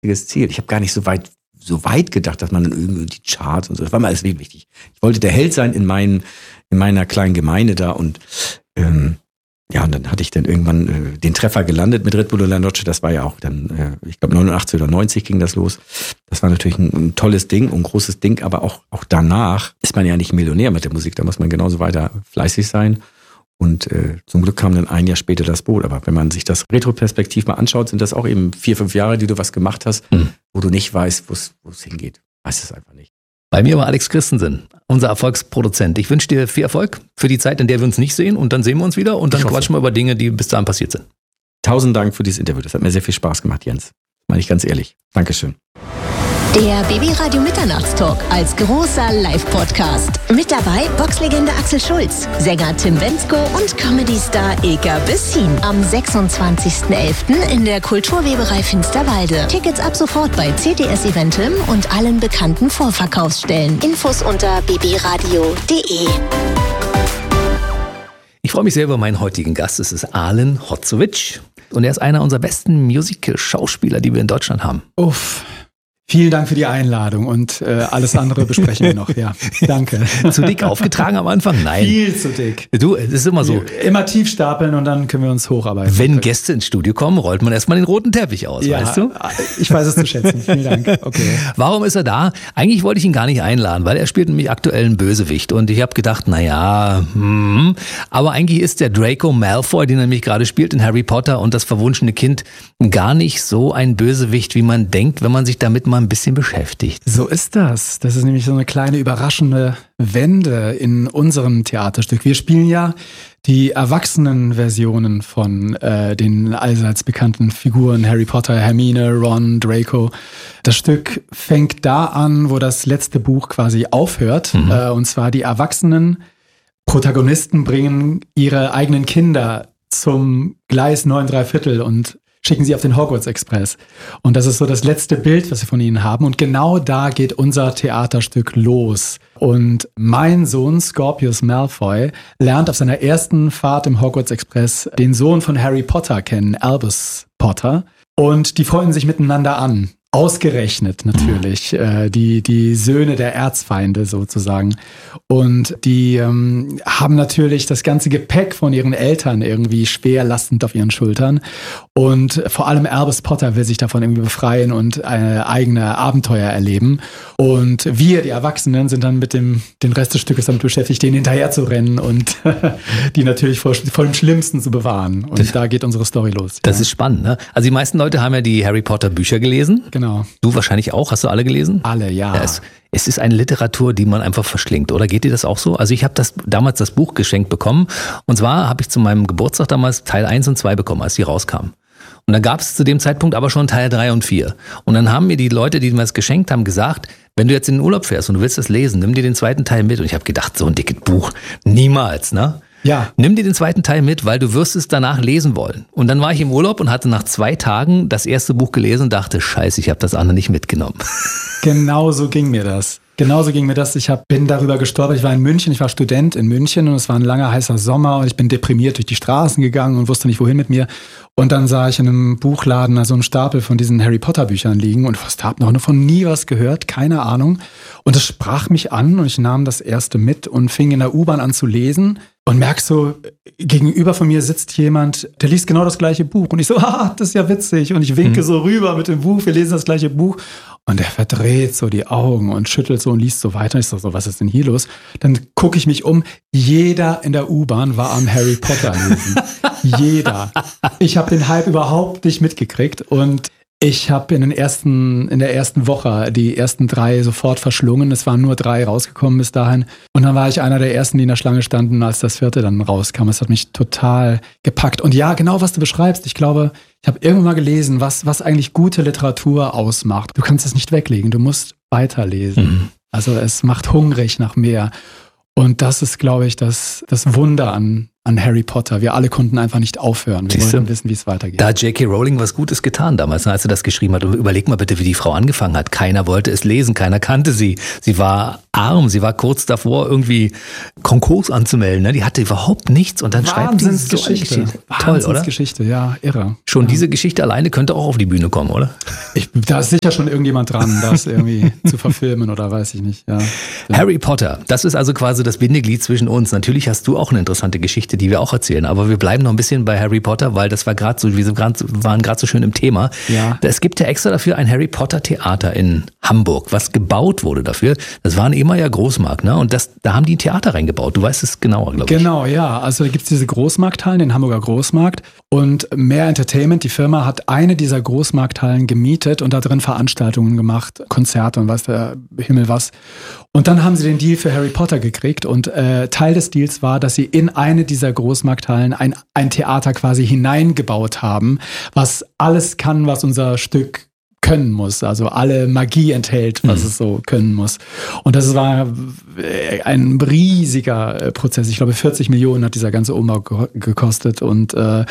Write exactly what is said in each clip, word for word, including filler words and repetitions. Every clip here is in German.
richtiges Ziel. Ich habe gar nicht so weit, so weit gedacht, dass man dann irgendwie die Charts und so, das war mir alles wichtig. Ich wollte der Held sein in, meinen, in meiner kleinen Gemeinde da und ähm, ja, und dann hatte ich dann irgendwann äh, den Treffer gelandet mit Red Bull und La Noche. Das war ja auch dann, äh, ich glaube neunundachtzig oder neunzig ging das los. Das war natürlich ein, ein tolles Ding, ein großes Ding, aber auch, auch danach ist man ja nicht Millionär mit der Musik. Da muss man genauso weiter fleißig sein. Und äh, zum Glück kam dann ein Jahr später das Boot. Aber wenn man sich das retroperspektiv mal anschaut, sind das auch eben vier, fünf Jahre, die du was gemacht hast, hm. wo du nicht weißt, wo es hingeht. Weißt es einfach nicht. Bei mir war Alex Christensen, unser Erfolgsproduzent. Ich wünsche dir viel Erfolg für die Zeit, in der wir uns nicht sehen. Und dann sehen wir uns wieder und dann quatschen wir über Dinge, die bis dahin passiert sind. Tausend Dank für dieses Interview. Das hat mir sehr viel Spaß gemacht, Jens. Meine ich ganz ehrlich. Dankeschön. Der B B-Radio Mitternachtstalk als großer Live-Podcast. Mit dabei Boxlegende Axel Schulz, Sänger Tim Bendzko und Comedy-Star Ilka Bessin. Am sechsundzwanzigsten elften in der Kulturweberei Finsterwalde. Tickets ab sofort bei C T S Eventim und allen bekannten Vorverkaufsstellen. Infos unter b b radio punkt d e. Ich freue mich sehr über meinen heutigen Gast. Es ist Alen Hodzowitsch. Und er ist einer unserer besten Musical-Schauspieler, die wir in Deutschland haben. Uff. Vielen Dank für die Einladung und äh, alles andere besprechen wir noch. Ja, danke. Zu dick aufgetragen am Anfang? Nein. Viel zu dick. Du, es ist immer so. Immer tief stapeln und dann können wir uns hocharbeiten. Wenn Gäste ins Studio kommen, rollt man erstmal den roten Teppich aus, ja, weißt du? Ich weiß es zu schätzen. Vielen Dank. Okay. Warum ist er da? Eigentlich wollte ich ihn gar nicht einladen, weil er spielt nämlich aktuell einen Bösewicht. Und ich habe gedacht, naja, hm, aber eigentlich ist der Draco Malfoy, den er nämlich gerade spielt in Harry Potter und das verwunschene Kind, gar nicht so ein Bösewicht, wie man denkt, wenn man sich damit mal ein bisschen beschäftigt. So ist das. Das ist nämlich so eine kleine überraschende Wende in unserem Theaterstück. Wir spielen ja die Erwachsenen-Versionen von äh, den allseits bekannten Figuren Harry Potter, Hermine, Ron, Draco. Das Stück fängt da an, wo das letzte Buch quasi aufhört. Mhm. Äh, und zwar die Erwachsenen Protagonisten bringen ihre eigenen Kinder zum Gleis neun drei Viertel und schicken sie auf den Hogwarts Express. Und das ist so das letzte Bild, was wir von ihnen haben. Und genau da geht unser Theaterstück los. Und mein Sohn, Scorpius Malfoy, lernt auf seiner ersten Fahrt im Hogwarts Express den Sohn von Harry Potter kennen, Albus Potter. Und die freunden sich miteinander an. Ausgerechnet natürlich, äh, die, die Söhne der Erzfeinde sozusagen. Und die ähm, haben natürlich das ganze Gepäck von ihren Eltern irgendwie schwer lastend auf ihren Schultern. Und vor allem Albus Potter will sich davon irgendwie befreien und äh, eigene Abenteuer erleben. Und wir, die Erwachsenen, sind dann mit dem den Rest des Stückes damit beschäftigt, denen hinterher zu rennen und die natürlich vor, vor dem Schlimmsten zu bewahren. Und das, da geht unsere Story los. Das ja. ist spannend, ne? Also die meisten Leute haben ja die Harry Potter Bücher gelesen. Genau. Du wahrscheinlich auch. Hast du alle gelesen? Alle, ja. ja es, es ist eine Literatur, die man einfach verschlingt. Oder geht dir das auch so? Also ich habe das damals das Buch geschenkt bekommen. Und zwar habe ich zu meinem Geburtstag damals Teil eins und zwei bekommen, als die rauskamen. Und dann gab es zu dem Zeitpunkt aber schon Teil drei und vier. Und dann haben mir die Leute, die mir das geschenkt haben, gesagt, wenn du jetzt in den Urlaub fährst und du willst das lesen, nimm dir den zweiten Teil mit. Und ich habe gedacht, so ein dickes Buch, niemals, ne? Ja. Nimm dir den zweiten Teil mit, weil du wirst es danach lesen wollen. Und dann war ich im Urlaub und hatte nach zwei Tagen das erste Buch gelesen und dachte, scheiße, ich habe das andere nicht mitgenommen. Genau so ging mir das. Genauso ging mir das. Ich hab, bin darüber gestolpert. Ich war in München, ich war Student in München und es war ein langer, heißer Sommer und ich bin deprimiert durch die Straßen gegangen und wusste nicht, wohin mit mir. Und dann sah ich in einem Buchladen also einen Stapel von diesen Harry Potter Büchern liegen und ich habe noch von nie was gehört, keine Ahnung. Und es sprach mich an und ich nahm das erste mit und fing in der U-Bahn an zu lesen und merk so, gegenüber von mir sitzt jemand, der liest genau das gleiche Buch. Und ich so, ah, das ist ja witzig. Und ich winke mhm. so rüber mit dem Buch, wir lesen das gleiche Buch. Und der verdreht so die Augen und schüttelt so und liest so weiter. Ich so, so was ist denn hier los? Dann gucke ich mich um. Jeder in der U-Bahn war am Harry Potter lesen. Jeder. Ich habe den Hype überhaupt nicht mitgekriegt und ich habe in den ersten, in der ersten Woche die ersten drei sofort verschlungen. Es waren nur drei rausgekommen bis dahin. Und dann war ich einer der ersten, die in der Schlange standen, als das vierte dann rauskam. Es hat mich total gepackt. Und ja, genau was du beschreibst. Ich glaube, ich habe irgendwann mal gelesen, was, was eigentlich gute Literatur ausmacht. Du kannst es nicht weglegen, du musst weiterlesen. Mhm. Also es macht hungrig nach mehr. Und das ist, glaube ich, das, das Wunder an, an Harry Potter. Wir alle konnten einfach nicht aufhören. Wir Siehste? wollten wissen, wie es weitergeht. Da hat J K Rowling was Gutes getan damals, als sie das geschrieben hat. Und überleg mal bitte, wie die Frau angefangen hat. Keiner wollte es lesen, keiner kannte sie. Sie war arm. Sie war kurz davor, irgendwie Konkurs anzumelden. Ne? Die hatte überhaupt nichts und dann schreibt sie so eine Geschichte. Toll, oder? Geschichte, ja, irre. Schon ja. Diese Geschichte alleine könnte auch auf die Bühne kommen, oder? Ich, da ist sicher schon irgendjemand dran, das irgendwie zu verfilmen oder weiß ich nicht. Ja. Harry Potter, das ist also quasi das Bindeglied zwischen uns. Natürlich hast du auch eine interessante Geschichte, die wir auch erzählen, aber wir bleiben noch ein bisschen bei Harry Potter, weil das war gerade so, wir waren gerade so schön im Thema. Ja. Es gibt ja extra dafür ein Harry Potter Theater in Hamburg, was gebaut wurde dafür. Das war ein ehemaliger Großmarkt, ne? Und das, da haben die ein Theater reingebaut. Du weißt es genauer, glaube ich. Genau, ja. Also da gibt es diese Großmarkthallen, den Hamburger Großmarkt. Und Mehr Entertainment, die Firma, hat eine dieser Großmarkthallen gemietet und da drin Veranstaltungen gemacht, Konzerte und weiß der Himmel was. Und dann haben sie den Deal für Harry Potter gekriegt und äh, Teil des Deals war, dass sie in eine dieser Großmarkthallen ein, ein Theater quasi hineingebaut haben, was alles kann, was unser Stück können muss, also alle Magie enthält, was mhm. es so können muss. Und das war ein riesiger Prozess. Ich glaube, vierzig Millionen hat dieser ganze Umbau gekostet und äh,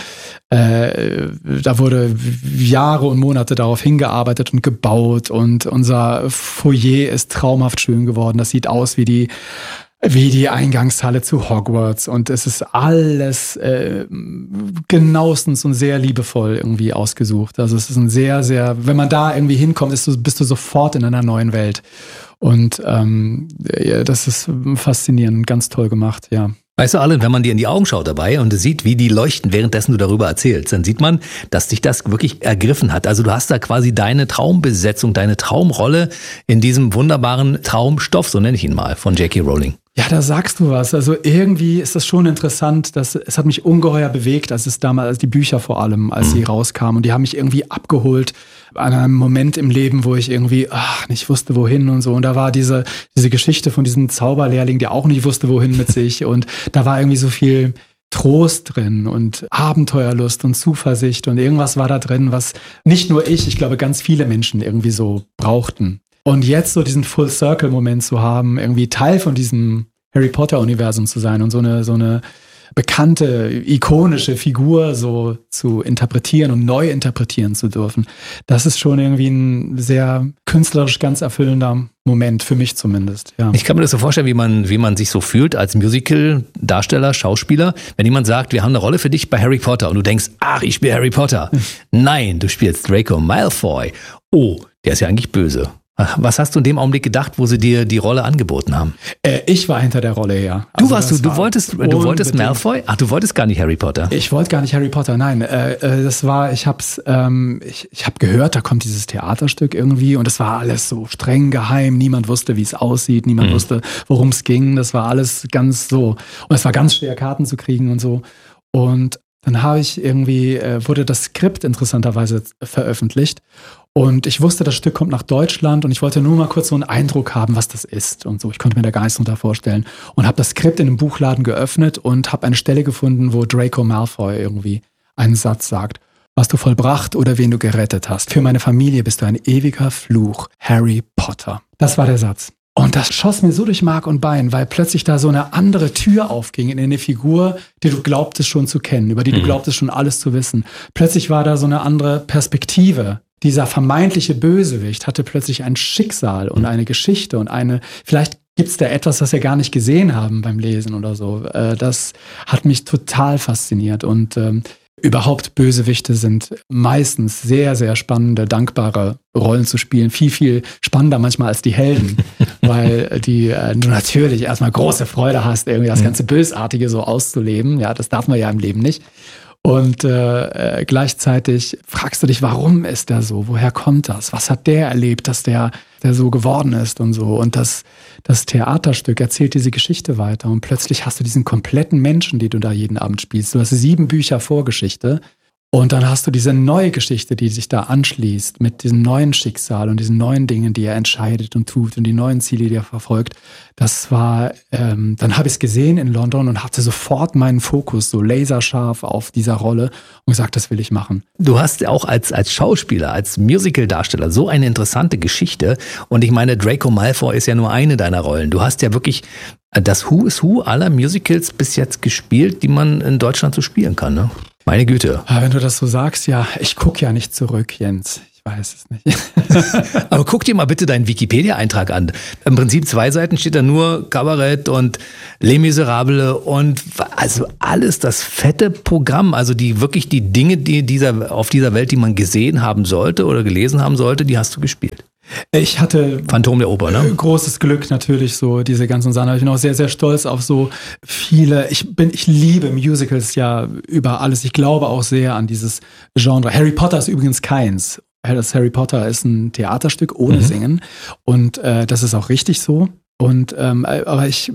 äh, da wurde Jahre und Monate darauf hingearbeitet und gebaut und unser Foyer ist traumhaft schön geworden. Das sieht aus wie die wie die Eingangshalle zu Hogwarts und es ist alles äh, genauestens und sehr liebevoll irgendwie ausgesucht. Also es ist ein sehr, sehr, wenn man da irgendwie hinkommt, ist du, bist du sofort in einer neuen Welt und ähm, ja, das ist faszinierend, ganz toll gemacht, ja. Weißt du, Alan, wenn man dir in die Augen schaut dabei und sieht, wie die leuchten, währenddessen du darüber erzählst, dann sieht man, dass dich das wirklich ergriffen hat. Also du hast da quasi deine Traumbesetzung, deine Traumrolle in diesem wunderbaren Traumstoff, so nenne ich ihn mal, von J K Rowling. Ja, da sagst du was. Also irgendwie ist das schon interessant, dass es hat mich ungeheuer bewegt, als es damals, als die Bücher vor allem, als mhm. sie rauskamen und die haben mich irgendwie abgeholt an einem Moment im Leben, wo ich irgendwie ach, nicht wusste, wohin und so. Und da war diese diese Geschichte von diesem Zauberlehrling, der auch nicht wusste, wohin mit sich. Und da war irgendwie so viel Trost drin und Abenteuerlust und Zuversicht und irgendwas war da drin, was nicht nur ich, ich glaube ganz viele Menschen irgendwie so brauchten. Und jetzt so diesen Full-Circle-Moment zu haben, irgendwie Teil von diesem Harry Potter-Universum zu sein und so eine so eine bekannte, ikonische Figur so zu interpretieren und neu interpretieren zu dürfen, das ist schon irgendwie ein sehr künstlerisch ganz erfüllender Moment, für mich zumindest. Ja. Ich kann mir das so vorstellen, wie man, wie man sich so fühlt als Musical-Darsteller, Schauspieler, wenn jemand sagt, wir haben eine Rolle für dich bei Harry Potter und du denkst, ach, ich spiele Harry Potter. Nein, du spielst Draco Malfoy. Oh, der ist ja eigentlich böse. Was hast du in dem Augenblick gedacht, wo sie dir die Rolle angeboten haben? Äh, ich war hinter der Rolle her. Also du warst du, du wolltest, du wolltest Malfoy? Ach, du wolltest gar nicht Harry Potter. Ich wollte gar nicht Harry Potter, nein. Äh, äh, das war, ich hab's, ähm, ich, ich habe gehört, da kommt dieses Theaterstück irgendwie und es war alles so streng geheim. Niemand wusste, wie es aussieht, niemand mhm. wusste, worum es ging. Das war alles ganz so. Und es war ganz schwer, Karten zu kriegen und so. Und dann habe ich irgendwie, äh, wurde das Skript interessanterweise veröffentlicht. Und ich wusste, das Stück kommt nach Deutschland und ich wollte nur mal kurz so einen Eindruck haben, was das ist und so. Ich konnte mir da gar nichts drunter vorstellen. Und habe das Skript in einem Buchladen geöffnet und habe eine Stelle gefunden, wo Draco Malfoy irgendwie einen Satz sagt. Was du vollbracht oder wen du gerettet hast. Für meine Familie bist du ein ewiger Fluch, Harry Potter. Das war der Satz. Und das schoss mir so durch Mark und Bein, weil plötzlich da so eine andere Tür aufging in eine Figur, die du glaubtest schon zu kennen, über die du glaubtest schon alles zu wissen. Plötzlich war da so eine andere Perspektive. Dieser vermeintliche Bösewicht hatte plötzlich ein Schicksal und eine Geschichte und eine, vielleicht gibt's da etwas, das wir gar nicht gesehen haben beim Lesen oder so. Das hat mich total fasziniert und ähm, überhaupt Bösewichte sind meistens sehr, sehr spannende, dankbare Rollen zu spielen. Viel, viel spannender manchmal als die Helden, weil die äh, du natürlich erstmal große Freude hast, irgendwie das ganze Bösartige so auszuleben. Ja, das darf man ja im Leben nicht. Und äh, gleichzeitig fragst du dich, warum ist der so? Woher kommt das? Was hat der erlebt, dass der, der so geworden ist und so? Und das, das Theaterstück erzählt diese Geschichte weiter. Und plötzlich hast du diesen kompletten Menschen, die du da jeden Abend spielst. Du hast sieben Bücher Vorgeschichte. Und dann hast du diese neue Geschichte, die sich da anschließt mit diesem neuen Schicksal und diesen neuen Dingen, die er entscheidet und tut und die neuen Ziele, die er verfolgt. Das war, ähm, dann habe ich es gesehen in London und hatte sofort meinen Fokus so laserscharf auf dieser Rolle und gesagt, das will ich machen. Du hast auch als, als Schauspieler, als Musical-Darsteller so eine interessante Geschichte. Und ich meine, Draco Malfoy ist ja nur eine deiner Rollen. Du hast ja wirklich das Who is Who aller Musicals bis jetzt gespielt, die man in Deutschland so spielen kann, ne? Meine Güte. Aber wenn du das so sagst, ja, ich gucke ja nicht zurück, Jens. Ich weiß es nicht. Aber guck dir mal bitte deinen Wikipedia-Eintrag an. Im Prinzip zwei Seiten steht da nur Kabarett und Les Miserables und also alles das fette Programm, also die wirklich die Dinge, die dieser, auf dieser Welt, die man gesehen haben sollte oder gelesen haben sollte, die hast du gespielt. Ich hatte Phantom der Oper, ne? Großes Glück natürlich, so diese ganzen Sachen. Ich bin auch sehr, sehr stolz auf so viele. Ich bin, ich liebe Musicals ja über alles. Ich glaube auch sehr an dieses Genre. Harry Potter ist übrigens keins. Das Harry Potter ist ein Theaterstück ohne mhm. Singen und äh, das ist auch richtig so. Und ähm, aber ich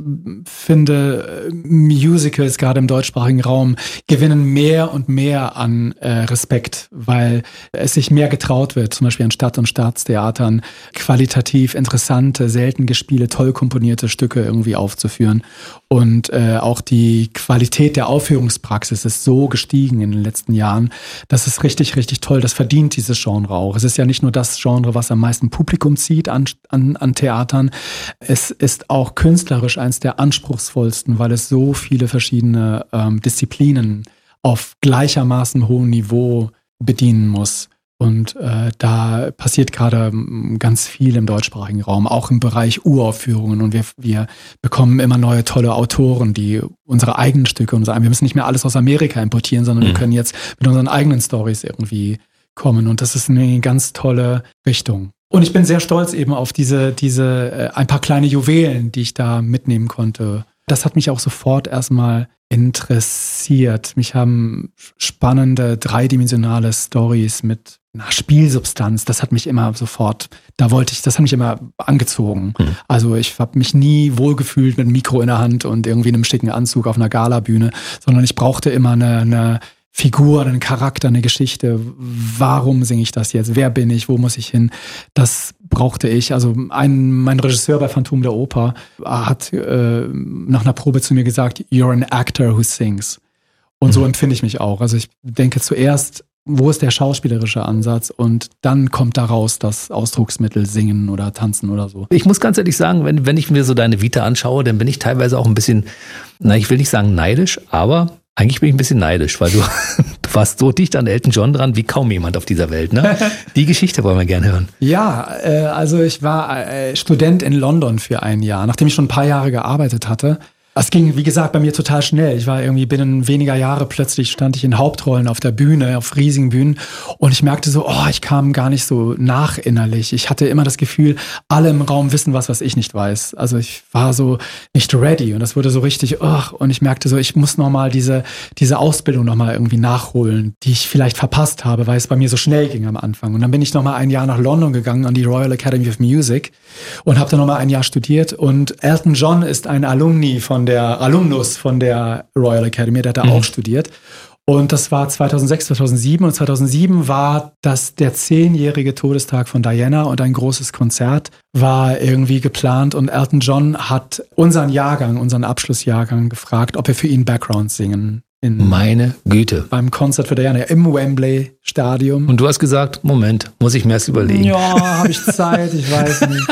finde, Musicals gerade im deutschsprachigen Raum gewinnen mehr und mehr an äh, Respekt, weil es sich mehr getraut wird, zum Beispiel an Stadt- und Staatstheatern qualitativ interessante, selten gespielte, toll komponierte Stücke irgendwie aufzuführen. Und äh, auch die Qualität der Aufführungspraxis ist so gestiegen in den letzten Jahren. Das ist richtig, richtig toll. Das verdient dieses Genre auch. Es ist ja nicht nur das Genre, was am meisten Publikum zieht an, an, an Theatern. Es ist auch künstlerisch eines der anspruchsvollsten, weil es so viele verschiedene ähm, Disziplinen auf gleichermaßen hohem Niveau bedienen muss. Und äh, da passiert gerade ganz viel im deutschsprachigen Raum, auch im Bereich Uraufführungen. Und wir, wir bekommen immer neue tolle Autoren, die unsere eigenen Stücke, unsere, wir müssen nicht mehr alles aus Amerika importieren, sondern mhm. wir können jetzt mit unseren eigenen Storys irgendwie kommen. Und das ist eine ganz tolle Richtung. Und ich bin sehr stolz eben auf diese, diese äh, ein paar kleine Juwelen, die ich da mitnehmen konnte. Das hat mich auch sofort erstmal interessiert. Mich haben spannende, dreidimensionale Storys mit einer Spielsubstanz, das hat mich immer sofort, da wollte ich, das hat mich immer angezogen. Hm. Also ich habe mich nie wohlgefühlt mit einem Mikro in der Hand und irgendwie einem schicken Anzug auf einer Galabühne, sondern ich brauchte immer eine, eine Figur, einen Charakter, eine Geschichte. Warum singe ich das jetzt? Wer bin ich? Wo muss ich hin? Das brauchte ich. Also ein, mein Regisseur bei Phantom der Oper hat äh, nach einer Probe zu mir gesagt, you're an actor who sings. Und mhm. so empfinde ich mich auch. Also ich denke zuerst, wo ist der schauspielerische Ansatz? Und dann kommt daraus das Ausdrucksmittel Singen oder Tanzen oder so. Ich muss ganz ehrlich sagen, wenn, wenn ich mir so deine Vita anschaue, dann bin ich teilweise auch ein bisschen, na, ich will nicht sagen neidisch, aber eigentlich bin ich ein bisschen neidisch, weil du, du warst so dicht an Elton John dran wie kaum jemand auf dieser Welt, ne? Die Geschichte wollen wir gerne hören. Ja, äh, also ich war äh, Student in London für ein Jahr, nachdem ich schon ein paar Jahre gearbeitet hatte. Es ging, wie gesagt, bei mir total schnell. Ich war irgendwie binnen weniger Jahre plötzlich stand ich in Hauptrollen auf der Bühne, auf riesigen Bühnen. Und ich merkte so, oh, ich kam gar nicht so nach innerlich. Ich hatte immer das Gefühl, alle im Raum wissen was, was ich nicht weiß. Also ich war so nicht ready und das wurde so richtig, oh, und ich merkte so, ich muss nochmal diese, diese Ausbildung nochmal irgendwie nachholen, die ich vielleicht verpasst habe, weil es bei mir so schnell ging am Anfang. Und dann bin ich nochmal ein Jahr nach London gegangen an die Royal Academy of Music und habe da nochmal ein Jahr studiert. Und Elton John ist ein Alumni von der Alumnus von der Royal Academy, der hat da mhm. auch studiert. Und das war zweitausendsechs, zweitausendsieben. Und zweitausendsieben war das der zehnjährige Todestag von Diana und ein großes Konzert war irgendwie geplant. Und Elton John hat unseren Jahrgang, unseren Abschlussjahrgang gefragt, ob wir für ihn Background singen. In, Meine Güte. Beim Konzert für Diana im Wembley Stadium. Und du hast gesagt, Moment, muss ich mir erst überlegen. Ja, habe ich Zeit, ich weiß nicht.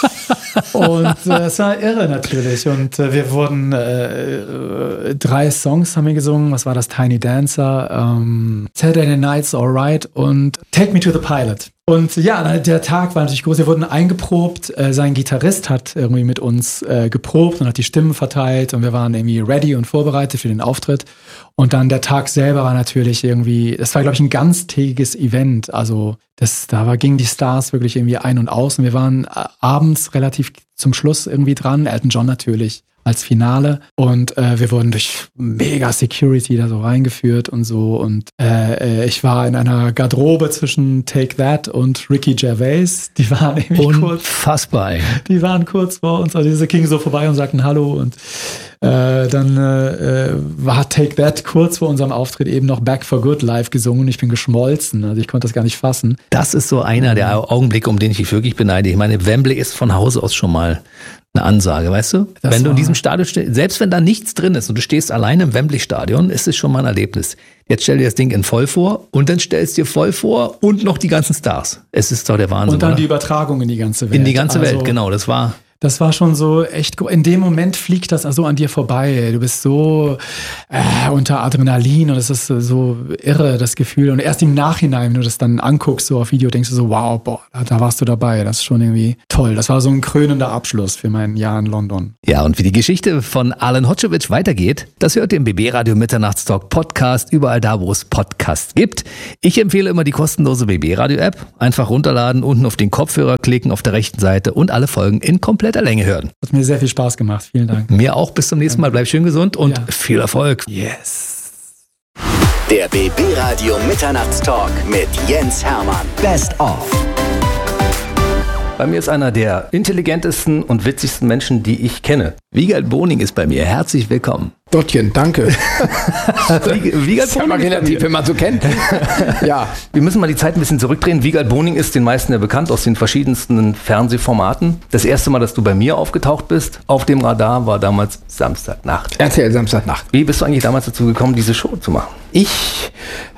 Und äh, es war irre natürlich. Und äh, wir wurden äh, drei Songs haben wir gesungen. Was war das? Tiny Dancer, ähm, Saturday Night's Alright und Take Me to the Pilot. Und ja, der Tag war natürlich groß. Wir wurden eingeprobt. Äh, sein Gitarrist hat irgendwie mit uns äh, geprobt und hat die Stimmen verteilt. Und wir waren irgendwie ready und vorbereitet für den Auftritt. Und dann der Tag selber war natürlich irgendwie, das war, glaube ich, ein ganztägiges Event. Also das, da war, gingen die Stars wirklich irgendwie ein und aus. Und wir waren abends relativ zum Schluss irgendwie dran. Elton John natürlich als Finale. Und äh, wir wurden durch mega Security da so reingeführt und so. Und äh, ich war in einer Garderobe zwischen Take That und Ricky Gervais. Die waren irgendwie Unfassbar. kurz. Die waren kurz vor uns. Also diese King so vorbei und sagten Hallo. Und äh, dann äh, war Take That kurz vor unserem Auftritt eben noch Back for Good live gesungen. Ich bin geschmolzen. Also ich konnte das gar nicht fassen. Das ist so einer der Augenblicke, um den ich mich wirklich beneide. Ich meine, Wembley ist von Hause aus schon mal eine Ansage, weißt du? Das wenn du in diesem Stadion stehst, selbst wenn da nichts drin ist und du stehst alleine im Wembley-Stadion, ist es schon mal ein Erlebnis. Jetzt stell dir das Ding in voll vor und dann stellst dir voll vor und noch die ganzen Stars. Es ist doch der Wahnsinn, Und dann oder? Die Übertragung in die ganze Welt. In die ganze also, Welt, genau. Das war Das war schon so echt, in dem Moment fliegt das also an dir vorbei. Du bist so äh, unter Adrenalin und es ist so irre, das Gefühl. Und erst im Nachhinein, wenn du das dann anguckst, so auf Video, denkst du so, wow, boah, da warst du dabei. Das ist schon irgendwie toll. Das war so ein krönender Abschluss für mein Jahr in London. Ja, und wie die Geschichte von Alen Hoczewicz weitergeht, das hört ihr im B B Radio Mitternachtstalk Podcast, überall da, wo es Podcasts gibt. Ich empfehle immer die kostenlose B B Radio App. Einfach runterladen, unten auf den Kopfhörer klicken auf der rechten Seite und alle Folgen in kompletter Länge hören. Hat mir sehr viel Spaß gemacht. Vielen Dank. Mir auch. Bis zum nächsten Mal. Bleib schön gesund und Ja. viel Erfolg. Yes. Der B B Radio Mitternachtstalk mit Jens Hermann. Best of. Bei mir ist einer der intelligentesten und witzigsten Menschen, die ich kenne. Wiegald Boning ist bei mir. Herzlich willkommen. Gottchen, danke. Wiegald Das ist ja mal relativ, wenn man so kennt. Ja, Wir müssen mal die Zeit ein bisschen zurückdrehen. Wiegald Boning ist den meisten ja bekannt aus den verschiedensten Fernsehformaten. Das erste Mal, dass du bei mir aufgetaucht bist auf dem Radar, war damals Samstagnacht. R T L Samstagnacht. Wie bist du eigentlich damals dazu gekommen, diese Show zu machen? Ich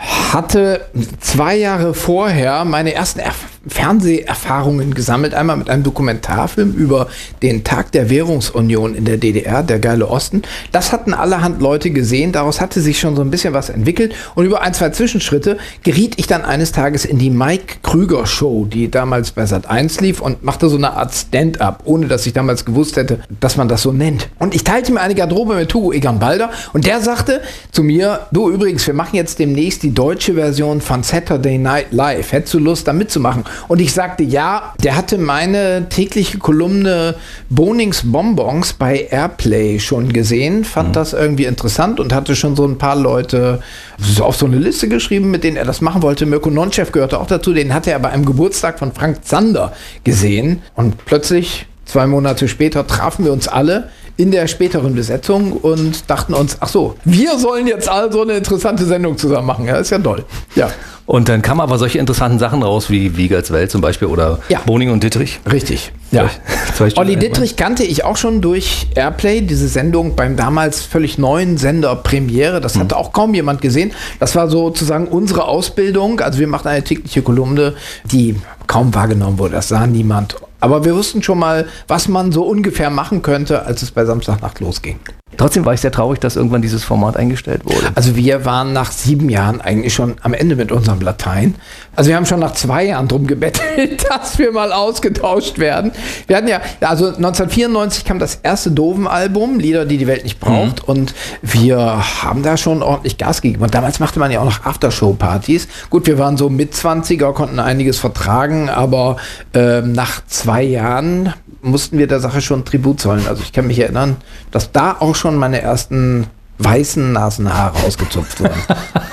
hatte zwei Jahre vorher meine ersten Erf- Fernseherfahrungen gesammelt. Einmal mit einem Dokumentarfilm über den Tag der Währungsunion in der D D R, der geile Osten. Das hatten allerhand Leute gesehen. Daraus hatte sich schon so ein bisschen was entwickelt. Und über ein, zwei Zwischenschritte geriet ich dann eines Tages in die Mike Krüger Show, die damals bei Sat eins lief und machte so eine Art Stand-up, ohne dass ich damals gewusst hätte, dass man das so nennt. Und ich teilte mir eine Garderobe mit Hugo Egon Balder und der sagte zu mir, du übrigens, wir machen jetzt demnächst die deutsche Version von Saturday Night Live. Hättest du Lust, da mitzumachen? Und ich sagte ja. Der hatte meine tägliche Kolumne Bonings Bonbons bei Airplay schon gesehen, fand mhm. das irgendwie interessant und hatte schon so ein paar Leute auf so eine Liste geschrieben, mit denen er das machen wollte. Mirko Nonchev gehörte auch dazu, den hatte er bei einem Geburtstag von Frank Zander gesehen und plötzlich, zwei Monate später, trafen wir uns alle in der späteren Besetzung und dachten uns, ach so, wir sollen jetzt also eine interessante Sendung zusammen machen. Ja, ist ja toll. Ja. Und dann kamen aber solche interessanten Sachen raus, wie Wiegalds Welt zum Beispiel oder Ja. Boning und Dittrich. Richtig. Ja. Zwei Stunden Olli alt, Dittrich kannte ich auch schon durch Airplay, diese Sendung beim damals völlig neuen Sender Premiere. Das hatte auch kaum jemand gesehen. Das war sozusagen unsere Ausbildung. Also wir machten eine tägliche Kolumne, die kaum wahrgenommen wurde. Das sah niemand. Aber wir wussten schon mal, was man so ungefähr machen könnte, als es bei Samstagnacht losging. Trotzdem war ich sehr traurig, dass irgendwann dieses Format eingestellt wurde. Also wir waren nach sieben Jahren eigentlich schon am Ende mit unserem Latein. Also wir haben schon nach zwei Jahren drum gebettelt, dass wir mal ausgetauscht werden. Wir hatten ja, also neunzehnhundertvierundneunzig kam das erste Doven-Album, Lieder, die die Welt nicht braucht. Mhm. Und wir haben da schon ordentlich Gas gegeben. Und damals machte man ja auch noch Aftershow-Partys. Gut, wir waren so Mitzwanziger, konnten einiges vertragen, aber äh, nach zwei Jahren mussten wir der Sache schon Tribut zollen. Also ich kann mich erinnern, dass da auch schon meine ersten weißen Nasenhaare ausgezupft wurden.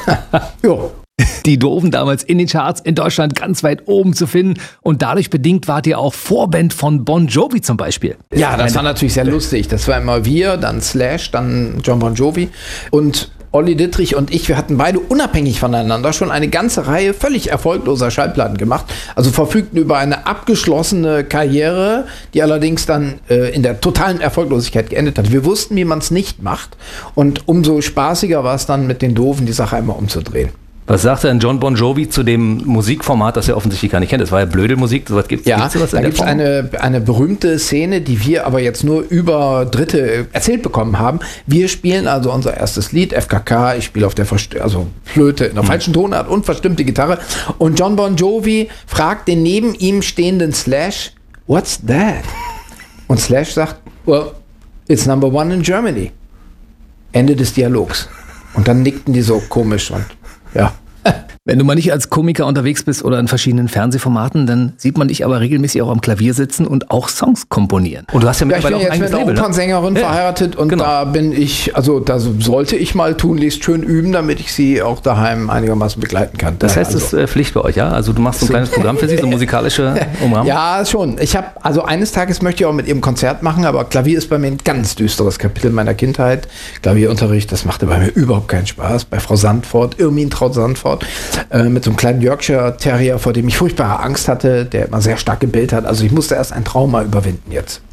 Jo. Die Doven damals in den Charts in Deutschland ganz weit oben zu finden und dadurch bedingt wart ihr auch Vorband von Bon Jovi zum Beispiel. Ja, das war natürlich sehr lustig. Das war immer wir, dann Slash, dann John Bon Jovi und Olli Dittrich und ich, wir hatten beide unabhängig voneinander schon eine ganze Reihe völlig erfolgloser Schallplatten gemacht. Also verfügten über eine abgeschlossene Karriere, die allerdings dann äh, in der totalen Erfolglosigkeit geendet hat. Wir wussten, wie man es nicht macht. Und umso spaßiger war es dann mit den Doven, die Sache einmal umzudrehen. Was sagt denn John Bon Jovi zu dem Musikformat, das er offensichtlich gar nicht kennt? Das war ja Blödelmusik, sowas gibt's, ja, gibt's sowas da in der gibt es Form? eine, eine berühmte Szene, die wir aber jetzt nur über Dritte erzählt bekommen haben. Wir spielen also unser erstes Lied, F K K, ich spiele auf der Verst- also Flöte in der hm. falschen Tonart und verstimmte Gitarre. Und John Bon Jovi fragt den neben ihm stehenden Slash, what's that? Und Slash sagt, well, it's number one in Germany. Ende des Dialogs. Und dann nickten die so komisch und ja. Wenn du mal nicht als Komiker unterwegs bist oder in verschiedenen Fernsehformaten, dann sieht man dich aber regelmäßig auch am Klavier sitzen und auch Songs komponieren. Und du hast ja Ja, ich bin mittlerweile auch ein jetzt eigenes mit einer Label, ne? Opernsängerin Ja, verheiratet und genau. da bin ich, also da sollte ich mal tunlichst schön üben, damit ich sie auch daheim einigermaßen begleiten kann. Das heißt, es also, ist äh, Pflicht bei euch, ja? Also du machst so ein kleines Programm für sie, so musikalische Umrahmung? ja, schon. Ich habe, also eines Tages möchte ich auch mit ihrem Konzert machen, aber Klavier ist bei mir ein ganz düsteres Kapitel meiner Kindheit. Klavierunterricht, das machte bei mir überhaupt keinen Spaß. Bei Frau Sandfort, Irmintraut Sandfort, äh, mit so einem kleinen Yorkshire Terrier, vor dem ich furchtbare Angst hatte, der immer sehr stark gebellt hat. Also ich musste erst ein Trauma überwinden jetzt.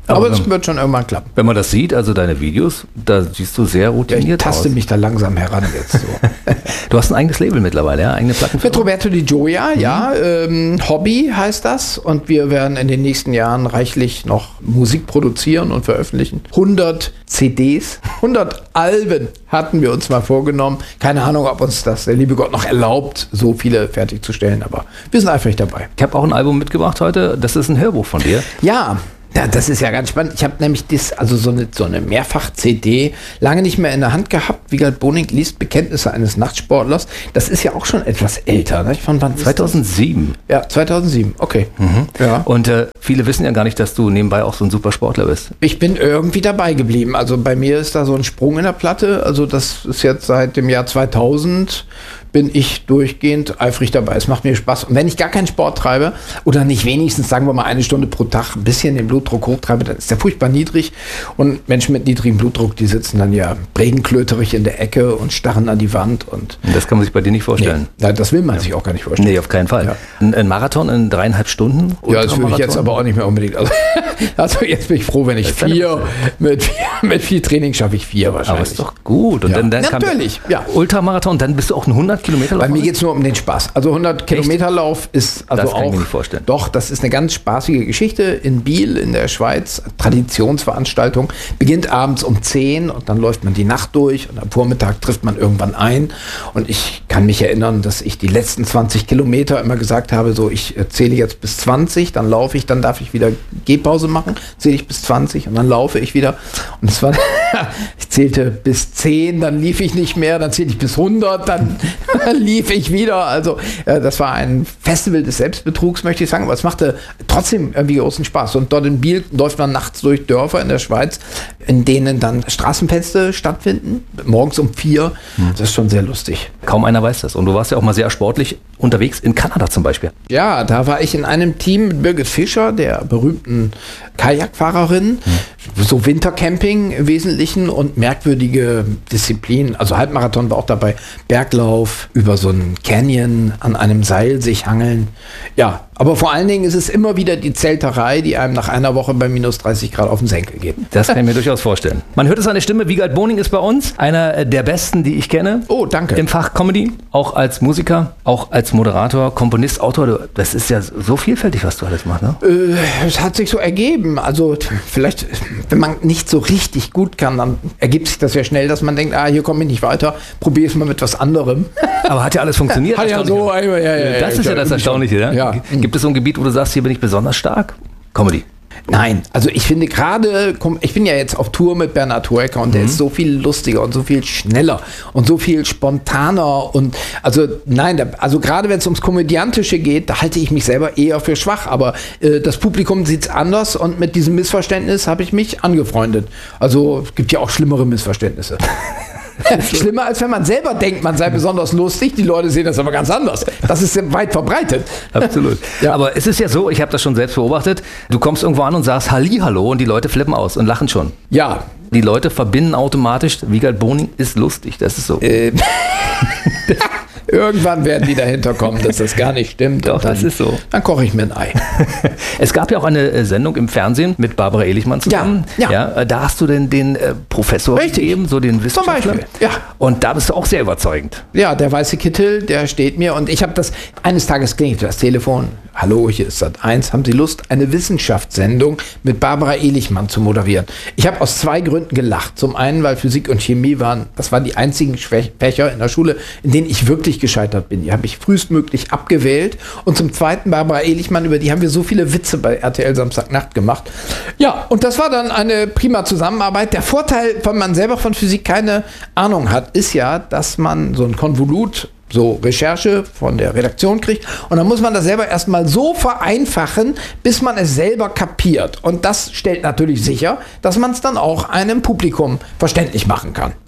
Aber Aber es wird schon irgendwann klappen. Wenn man das sieht, also deine Videos, da siehst du sehr Ja, ich routiniert taste aus. mich da langsam heran jetzt so. Du hast ein eigenes Label mittlerweile, ja? Eigene Platten. Mit Roberto Di Gioia, ja. Ähm, Hobby heißt das. Und wir werden in den nächsten Jahren reichlich noch Musik produzieren und veröffentlichen. hundert C Ds, hundert Alben hatten wir uns mal vorgenommen. Keine Ahnung, ob uns das der liebe Gott noch erlaubt, so viele fertigzustellen. Aber wir sind eifrig dabei. Ich habe auch ein Album mitgebracht heute. Das ist ein Hörbuch von dir. Ja. Ja, das ist ja ganz spannend. Ich habe nämlich das, also so eine, so eine Mehrfach-C D lange nicht mehr in der Hand gehabt. Wiegald Boning liest Bekenntnisse eines Nachtsportlers. Das ist ja auch schon etwas älter. Ne? Von wann ist das? zweitausendsieben. Ja, zweitausendsieben. Okay. Ja. Und äh, viele wissen ja gar nicht, dass du nebenbei auch so ein super Sportler bist. Ich bin irgendwie dabei geblieben. Also bei mir ist da so ein Sprung in der Platte. Also das ist jetzt seit dem Jahr zweitausend bin ich durchgehend eifrig dabei. Es macht mir Spaß. Und wenn ich gar keinen Sport treibe oder nicht wenigstens, sagen wir mal, eine Stunde pro Tag ein bisschen den Blutdruck hochtreibe, dann ist der furchtbar niedrig. Und Menschen mit niedrigem Blutdruck, die sitzen dann ja regenklöterig in der Ecke und starren an die Wand. Und Das kann man sich bei dir nicht vorstellen. nee, das will man sich auch gar nicht vorstellen. Nee, auf keinen Fall. Ja. Ein, ein Marathon in dreieinhalb Stunden? Ja, das würde ich jetzt Ultramarathon? aber auch nicht mehr unbedingt. Also, also jetzt bin ich froh, wenn ich vier, mit, vier mit viel Training schaffe ich vier wahrscheinlich. Aber ist doch gut. Und Ja. dann, dann Natürlich, kam ja. Ultramarathon, dann bist du auch ein hundert Kilometer Bei mir geht es nur um den Spaß. Also hundert Kilometer Lauf ist also Das kann auch. ich mir nicht vorstellen. Doch, das ist eine ganz spaßige Geschichte in Biel in der Schweiz. Traditionsveranstaltung. Beginnt abends um zehn und dann läuft man die Nacht durch und am Vormittag trifft man irgendwann ein. Und ich kann mich erinnern, dass ich die letzten zwanzig Kilometer immer gesagt habe, so ich äh, zähle jetzt bis zwanzig, dann laufe ich, dann darf ich wieder Gehpause machen, zähle ich bis zwanzig und dann laufe ich wieder. Und es war, ich zählte bis zehn, dann lief ich nicht mehr, dann zählte ich bis hundert, dann lief ich wieder. Also äh, das war ein Festival des Selbstbetrugs, möchte ich sagen, aber es machte trotzdem irgendwie großen Spaß. Und dort in Biel läuft man nachts durch Dörfer in der Schweiz, in denen dann Straßenfeste stattfinden, morgens um vier. Das ist schon sehr lustig. Kaum einer weiß das. Und du warst ja auch mal sehr sportlich unterwegs, in Kanada zum Beispiel. Ja, da war ich in einem Team mit Birgit Fischer, der berühmten Kajakfahrerin, so Wintercamping im Wesentlichen und merkwürdige Disziplinen. Also Halbmarathon war auch dabei, Berglauf, über so einen Canyon an einem Seil sich hangeln. Ja, aber vor allen Dingen ist es immer wieder die Zelterei, die einem nach einer Woche bei minus dreißig Grad auf den Senkel geht. Das kann ich mir durchaus vorstellen. Man hört es an der Stimme, Wiegald Boning ist bei uns, einer der besten, die ich kenne. Oh, danke. Im Fach Comedy, auch als Musiker, auch als Moderator, Komponist, Autor. Du- Das ist ja so vielfältig, was du alles machst, ne? Äh, es hat sich so ergeben. Also vielleicht, wenn man nicht so richtig gut kann, dann ergibt sich das ja schnell, dass man denkt, ah, hier komme ich nicht weiter, probier es mal mit was anderem. Aber hat ja alles funktioniert. Hat ja so, ja, ja, ja, Das ist ja das Erstaunliche, ja? Ja. Gibt es so ein Gebiet, wo du sagst, hier bin ich besonders stark? Comedy. Nein, also ich finde gerade, komm, ich bin ja jetzt auf Tour mit Bernhard Hoeker und der ist so viel lustiger und so viel schneller und so viel spontaner und also nein, da, also gerade wenn es ums Komödiantische geht, da halte ich mich selber eher für schwach, aber äh, das Publikum sieht es anders und mit diesem Missverständnis habe ich mich angefreundet. Also es gibt ja auch schlimmere Missverständnisse. Schlimmer, als wenn man selber denkt, man sei besonders lustig. Die Leute sehen das aber ganz anders. Das ist sehr weit verbreitet. Absolut. Ja. Aber es ist ja so, ich habe das schon selbst beobachtet, du kommst irgendwo an und sagst Hallihallo und die Leute flippen aus und lachen schon. Ja. Die Leute verbinden automatisch, Wiegald Boning ist lustig, das ist so. Äh, Irgendwann werden die dahinter kommen, dass das gar nicht stimmt. Doch, Und dann, das ist so. Dann koche ich mir ein Ei. Es gab ja auch eine äh, Sendung im Fernsehen mit Barbara Ehlichmann zusammen. Ja, ja. äh, da hast du den, den äh, Professor Richtig. gegeben, so den Wissenschaftler. Beispiel, ja. Und da bist du auch sehr überzeugend. Ja, der weiße Kittel, der steht mir und ich habe das, eines Tages klingelt das Telefon. Hallo, hier ist Sat eins. Haben Sie Lust, eine Wissenschaftssendung mit Barbara Ehlichmann zu moderieren? Ich habe aus zwei Gründen gelacht. Zum einen, weil Physik und Chemie waren, das waren die einzigen Schwä- Fächer in der Schule, in denen ich wirklich gescheitert bin. Die habe ich frühestmöglich abgewählt. Und zum zweiten, Barbara Ehlichmann, über die haben wir so viele Witze bei R T L Samstagnacht gemacht. Ja, und das war dann eine prima Zusammenarbeit. Der Vorteil, wenn man selber von Physik keine Ahnung hat, ist ja, dass man so ein Konvolut, so Recherche von der Redaktion kriegt und dann muss man das selber erstmal so vereinfachen, bis man es selber kapiert. Und das stellt natürlich sicher, dass man es dann auch einem Publikum verständlich machen kann.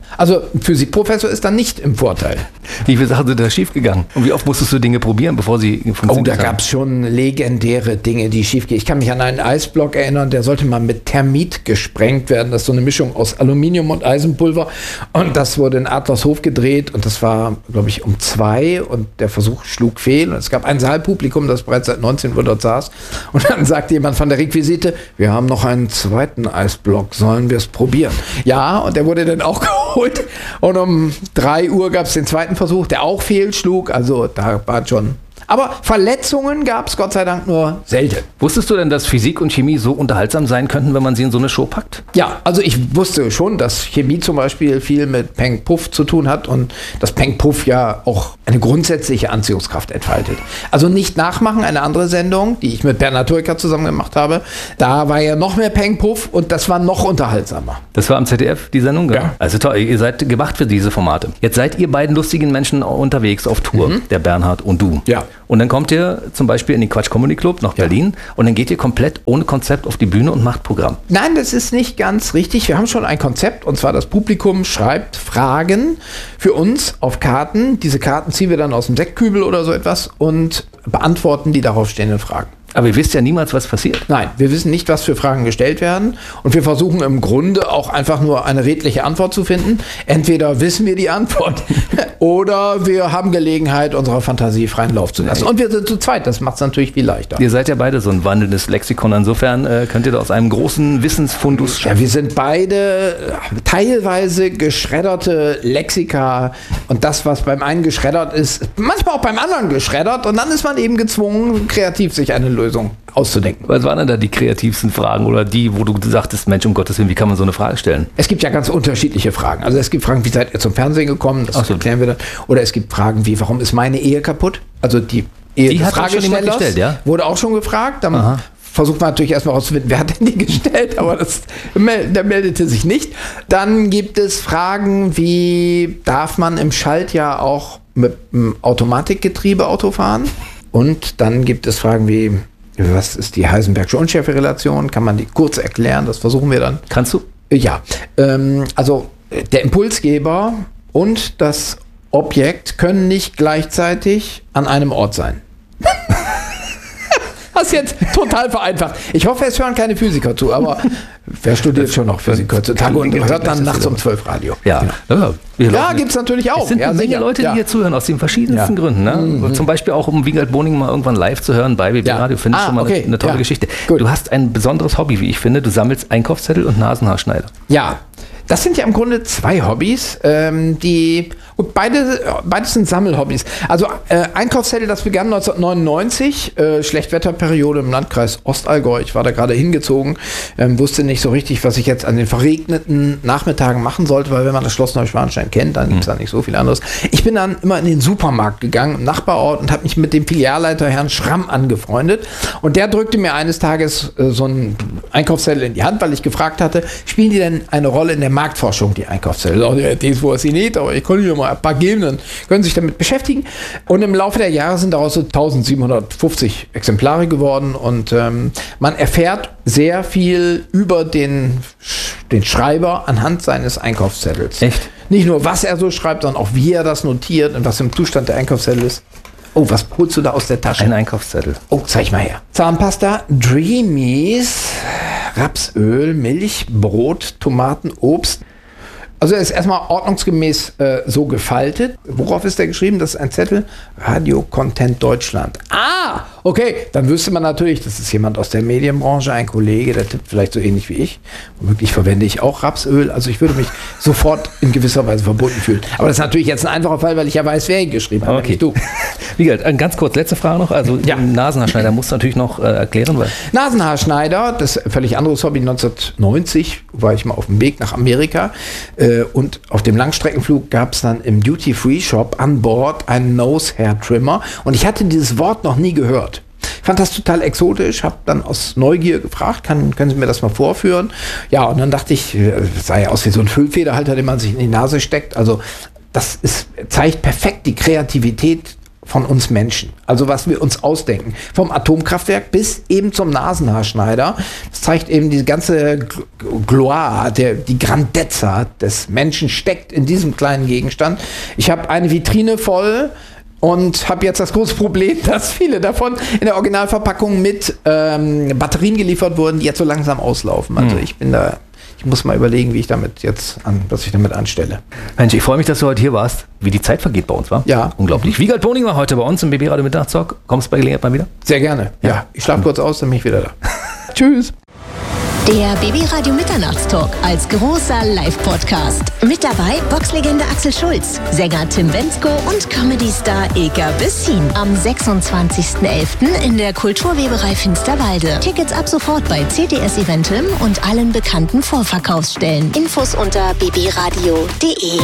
Also Physikprofessor ist dann nicht im Vorteil. Wie viele Sachen sind da schiefgegangen? Und wie oft musstest du Dinge probieren, bevor sie funktioniert Oh, da haben? gab es schon legendäre Dinge, die schiefgehen. Ich kann mich an einen Eisblock erinnern, der sollte mal mit Thermit gesprengt werden. Das ist so eine Mischung aus Aluminium und Eisenpulver. Und das wurde in Adlershof gedreht und das war, glaube ich, um zwei und der Versuch schlug fehl. Und es gab ein Saalpublikum, das bereits seit neunzehn Uhr dort saß. Und dann sagte jemand von der Requisite, wir haben noch einen zweiten Eisblock, sollen wir es probieren? Ja, und der wurde dann auch geholt. Und um drei Uhr gab es den zweiten Versuch, der auch fehlschlug. Also da war schon... Aber Verletzungen gab es Gott sei Dank nur selten. Wusstest du denn, dass Physik und Chemie so unterhaltsam sein könnten, wenn man sie in so eine Show packt? Ja, also ich wusste schon, dass Chemie zum Beispiel viel mit Peng Puff zu tun hat und dass Peng Puff ja auch eine grundsätzliche Anziehungskraft entfaltet. Also nicht nachmachen, eine andere Sendung, die ich mit Bernhard Hoeker zusammen gemacht habe. Da war ja noch mehr Peng Puff und das war noch unterhaltsamer. Das war am Z D F, die Sendung? Ja. Also toll, ihr seid gemacht für diese Formate. Jetzt seid ihr beiden lustigen Menschen unterwegs auf Tour, Mhm. der Bernhard und du. Ja. Und dann kommt ihr zum Beispiel in den Quatsch Comedy Club nach Berlin und dann geht ihr komplett ohne Konzept auf die Bühne und macht Programm. Nein, das ist nicht ganz richtig. Wir haben schon ein Konzept und zwar das Publikum schreibt Fragen für uns auf Karten. Diese Karten ziehen wir dann aus dem Sektkübel oder so etwas und beantworten die darauf stehenden Fragen. Aber ihr wisst ja niemals, was passiert. Nein, wir wissen nicht, was für Fragen gestellt werden und wir versuchen im Grunde auch einfach nur eine redliche Antwort zu finden. Entweder wissen wir die Antwort oder wir haben Gelegenheit, unserer Fantasie freien Lauf zu lassen. Und wir sind zu zweit, das macht es natürlich viel leichter. Ihr seid ja beide so ein wandelndes Lexikon. Insofern äh, könnt ihr da aus einem großen Wissensfundus Ja, wir sind beide teilweise geschredderte Lexika und das, was beim einen geschreddert ist, manchmal auch beim anderen geschreddert und dann ist man eben gezwungen, kreativ sich eine Lösung auszudenken. Was waren denn da die kreativsten Fragen oder die, wo du sagtest, Mensch, um Gottes Willen, wie kann man so eine Frage stellen? Es gibt ja ganz unterschiedliche Fragen. Also es gibt Fragen, wie seid ihr zum Fernsehen gekommen? Das Ach so. erklären wir dann. Oder es gibt Fragen wie, warum ist meine Ehe kapput? Also die Ehe Die des hat auch schon jemand Fragestellers gestellt, ja? wurde auch schon gefragt. Dann Aha. versucht man natürlich erstmal herauszufinden, wer hat denn die gestellt, aber das, der meldete sich nicht. Dann gibt es Fragen wie, darf man im Schaltjahr auch mit einem Automatikgetriebe Auto fahren? Und dann gibt es Fragen wie, was ist die Heisenbergsche Unschärferelation? Kann man die kurz erklären? Das versuchen wir dann. Kannst du? Ja, ähm, also äh, der Impulsgeber und das Objekt können nicht gleichzeitig an einem Ort sein. Das ist jetzt total vereinfacht. Ich hoffe, es hören keine Physiker zu, aber wer studiert schon noch Physik heutzutage und hört dann nachts um zwölf Radio? Ja, ja, wir Ja, laufen- gibt es natürlich auch. Es sind ja, eine Menge sicher. Leute, die ja. hier zuhören, aus den verschiedensten Ja. Gründen. Ne? Mhm. Zum Beispiel auch, um Wiegald Boning mal irgendwann live zu hören bei B B Ja. Radio. Finde ich Ah, schon mal okay. eine, eine tolle Ja. Geschichte. Gut. Du hast ein besonderes Hobby, wie ich finde. Du sammelst Einkaufszettel und Nasenhaarschneider. Ja, das sind ja im Grunde zwei Hobbys, ähm, die gut, beide, beides sind Sammelhobbys. Also äh, Einkaufszettel, das begann neunzehnhundertneunundneunzig, äh, Schlechtwetterperiode im Landkreis Ostallgäu. Ich war da gerade hingezogen, ähm, wusste nicht so richtig, was ich jetzt an den verregneten Nachmittagen machen sollte, weil wenn man das Schloss Neuschwanstein kennt, dann gibt es da nicht so viel anderes. Ich bin dann immer in den Supermarkt gegangen, im Nachbarort, und habe mich mit dem Filialleiter Herrn Schramm angefreundet. Und der drückte mir eines Tages äh, so einen Einkaufszettel in die Hand, weil ich gefragt hatte, spielen die denn eine Rolle in der Marktforschung, die Einkaufszettel? Oh, die ist wohl sie nicht, aber ich konnte hier mal ein paar geben, dann können Sie sich damit beschäftigen. Und im Laufe der Jahre sind daraus so eintausendsiebenhundertfünfzig Exemplare geworden und ähm, man erfährt sehr viel über den, den Schreiber anhand seines Einkaufszettels. Echt? Nicht nur, was er so schreibt, sondern auch, wie er das notiert und was im Zustand der Einkaufszettel ist. Oh, was holst du da aus der Tasche? Ein Einkaufszettel. Oh, zeig mal her. Zahnpasta, Dreamies, Rapsöl, Milch, Brot, Tomaten, Obst. Also er ist erstmal ordnungsgemäß äh, so gefaltet. Worauf ist der geschrieben? Das ist ein Zettel. Radio Content Deutschland. Ah, okay. Dann wüsste man natürlich, das ist jemand aus der Medienbranche, ein Kollege, der tippt vielleicht so ähnlich wie ich. Womöglich verwende ich auch Rapsöl. Also ich würde mich sofort in gewisser Weise verbunden fühlen. Aber das ist natürlich jetzt ein einfacher Fall, weil ich ja weiß, wer ihn geschrieben hat. Okay. Nicht du. Wiegald, äh, ganz kurz, letzte Frage noch. Also Ja. den Nasenhaarschneider musst du natürlich noch äh, erklären, weil Nasenhaarschneider, das ist ein völlig anderes Hobby. neunzehnhundertneunzig war ich mal auf dem Weg nach Amerika äh, und auf dem Langstreckenflug gab es dann im Duty-Free-Shop an Bord einen Nose-Hair-Trimmer und ich hatte dieses Wort noch nie gehört. Ich fand das total exotisch, habe dann aus Neugier gefragt, kann, können Sie mir das mal vorführen? Ja, und dann dachte ich, es sah ja aus wie so ein Füllfederhalter, den man sich in die Nase steckt. Also das ist, zeigt perfekt die Kreativität von uns Menschen. Also was wir uns ausdenken. Vom Atomkraftwerk bis eben zum Nasenhaarschneider. Das zeigt eben die ganze Gloire, der, die Grandezza des Menschen steckt in diesem kleinen Gegenstand. Ich habe eine Vitrine voll und habe jetzt das große Problem, dass viele davon in der Originalverpackung mit ähm, Batterien geliefert wurden, die jetzt so langsam auslaufen. Also ich bin da, ich muss mal überlegen, wie ich damit jetzt an, was ich damit anstelle. Mensch, ich freue mich, dass du heute hier warst. Wie die Zeit vergeht bei uns, wa? Ja. Unglaublich. Wiegald Boning war heute bei uns im B B Radio Mittagstalk. Kommst du bei Gelegenheit mal wieder? Sehr gerne. Ja, ja. Ich schlafe kurz aus, dann bin ich wieder da. Tschüss. Der B B Radio Mitternachtstalk als großer Live-Podcast. Mit dabei Boxlegende Axel Schulz, Sänger Tim Bendzko und Comedy-Star Eker Bessin. Am sechsundzwanzigsten elften in der Kulturweberei Finsterwalde. Tickets ab sofort bei C T S Eventim und allen bekannten Vorverkaufsstellen. Infos unter b b radio punkt d e.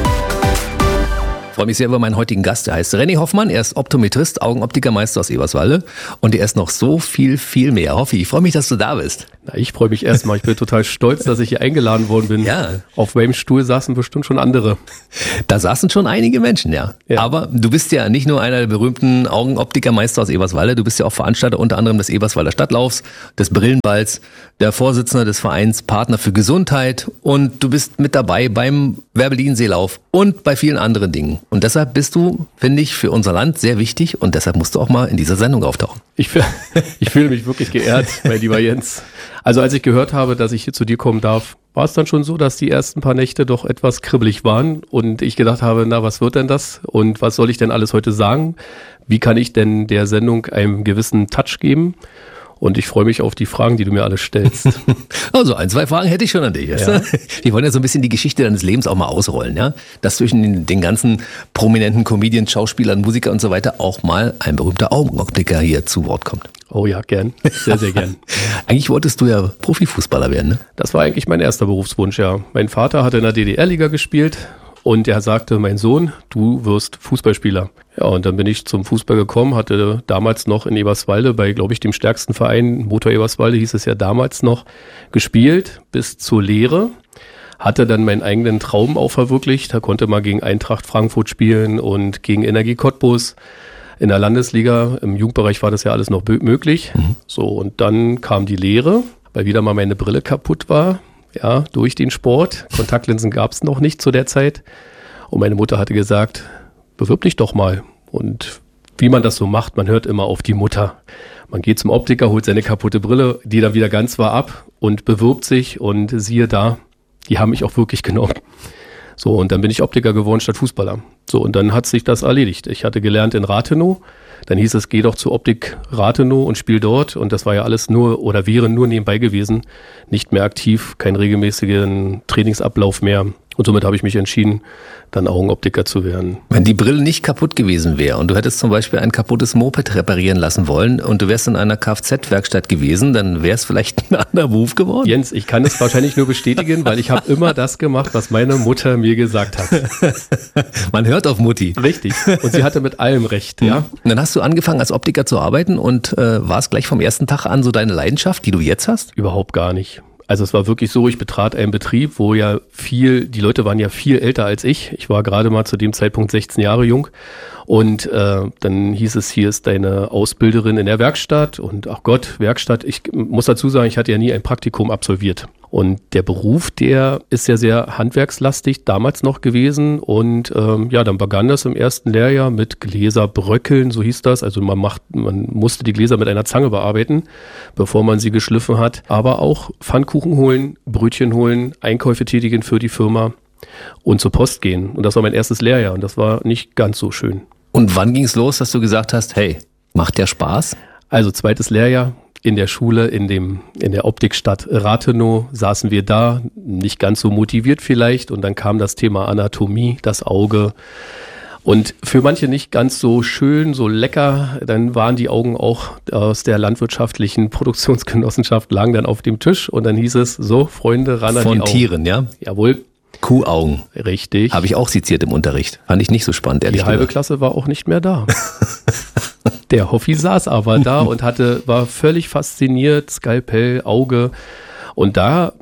Ich freue mich sehr über meinen heutigen Gast. Der heißt René Hoffmann. Er ist Optometrist, Augenoptikermeister aus Eberswalde. Und er ist noch so viel, viel mehr. Hoffi, ich freue mich, dass du da bist. Na, ich freue mich erstmal. Ich bin total stolz, dass ich hier eingeladen worden bin. Ja. Auf meinem Stuhl saßen bestimmt schon andere. Da saßen schon einige Menschen, ja. ja. Aber du bist ja nicht nur einer der berühmten Augenoptikermeister aus Eberswalde. Du bist ja auch Veranstalter unter anderem des Eberswalder Stadtlaufs, des Brillenballs, der Vorsitzende des Vereins Partner für Gesundheit. Und du bist mit dabei beim Werbelin-Seelauf und bei vielen anderen Dingen. Und deshalb bist du, finde ich, für unser Land sehr wichtig und deshalb musst du auch mal in dieser Sendung auftauchen. Ich, ich fühle mich wirklich geehrt, mein lieber Jens. Also als ich gehört habe, dass ich hier zu dir kommen darf, war es dann schon so, dass die ersten paar Nächte doch etwas kribbelig waren und ich gedacht habe, na, was wird denn das und was soll ich denn alles heute sagen? Wie kann ich denn der Sendung einen gewissen Touch geben? Und ich freue mich auf die Fragen, die du mir alle stellst. Also ein, zwei Fragen hätte ich schon an dich. Ja. Wir wollen ja so ein bisschen die Geschichte deines Lebens auch mal ausrollen, ja. Dass zwischen den, den ganzen prominenten Comedians, Schauspielern, Musikern und so weiter auch mal ein berühmter Augenoptiker hier zu Wort kommt. Oh ja, gern. Sehr, sehr gern. Eigentlich wolltest du ja Profifußballer werden, ne? Das war eigentlich mein erster Berufswunsch, ja. Mein Vater hatte in der D D R-Liga gespielt. Und er sagte, mein Sohn, du wirst Fußballspieler. Ja, und dann bin ich zum Fußball gekommen, hatte damals noch in Eberswalde bei, glaube ich, dem stärksten Verein, Motor Eberswalde hieß es ja damals noch, gespielt bis zur Lehre. Hatte dann meinen eigenen Traum auch verwirklicht. Da konnte man gegen Eintracht Frankfurt spielen und gegen Energie Cottbus. In der Landesliga, im Jugendbereich war das ja alles noch möglich. Mhm. So, und dann kam die Lehre, weil wieder mal meine Brille kaputt war. Ja, durch den Sport. Kontaktlinsen gab es noch nicht zu der Zeit. Und meine Mutter hatte gesagt, bewirb dich doch mal. Und wie man das so macht, man hört immer auf die Mutter. Man geht zum Optiker, holt seine kaputte Brille, die dann wieder ganz war, ab und bewirbt sich. Und siehe da, die haben mich auch wirklich genommen. So, und dann bin ich Optiker geworden statt Fußballer. So, und dann hat sich das erledigt. Ich hatte gelernt in Rathenow. Dann hieß es, geh doch zur Optik Rathenow und spiel dort. Und das war ja alles nur oder wäre nur nebenbei gewesen. Nicht mehr aktiv, keinen regelmäßigen Trainingsablauf mehr. Und somit habe ich mich entschieden, dann Augenoptiker zu werden. Wenn die Brille nicht kaputt gewesen wäre und du hättest zum Beispiel ein kaputtes Moped reparieren lassen wollen und du wärst in einer Kfz-Werkstatt gewesen, dann wäre es vielleicht ein anderer Beruf geworden. Jens, ich kann es wahrscheinlich nur bestätigen, weil ich habe immer das gemacht, was meine Mutter mir gesagt hat. Man hört auf Mutti. Richtig. Und sie hatte mit allem recht. Ja. Und dann hast du angefangen als Optiker zu arbeiten und äh, war es gleich vom ersten Tag an so deine Leidenschaft, die du jetzt hast? Überhaupt gar nicht. Also es war wirklich so, ich betrat einen Betrieb, wo ja viel, die Leute waren ja viel älter als ich. Ich war gerade mal zu dem Zeitpunkt sechzehn Jahre jung. Und äh, dann hieß es, hier ist deine Ausbilderin in der Werkstatt. Und ach Gott, Werkstatt, ich muss dazu sagen, ich hatte ja nie ein Praktikum absolviert. Und der Beruf, der ist ja sehr handwerkslastig damals noch gewesen. Und ähm, ja, dann begann das im ersten Lehrjahr mit Gläserbröckeln, so hieß das. Also man macht, man musste die Gläser mit einer Zange bearbeiten, bevor man sie geschliffen hat. Aber auch Pfannkuchen holen, Brötchen holen, Einkäufe tätigen für die Firma und zur Post gehen. Und das war mein erstes Lehrjahr und das war nicht ganz so schön. Und wann ging es los, dass du gesagt hast, hey, macht der Spaß? Also zweites Lehrjahr. In der Schule, in dem, in der Optikstadt Rathenow saßen wir da, nicht ganz so motiviert vielleicht. Und dann kam das Thema Anatomie, das Auge. Und für manche nicht ganz so schön, so lecker. Dann waren die Augen auch aus der landwirtschaftlichen Produktionsgenossenschaft, lagen dann auf dem Tisch. Und dann hieß es, so Freunde, ran an die Augen. Von Tieren, ja? Jawohl. Kuhaugen. Richtig. Habe ich auch seziert im Unterricht. Fand ich nicht so spannend, ehrlich gesagt. Die halbe gesagt. Klasse war auch nicht mehr da. Der Hoffi saß aber da und hatte, war völlig fasziniert, Skalpell, Auge. Und da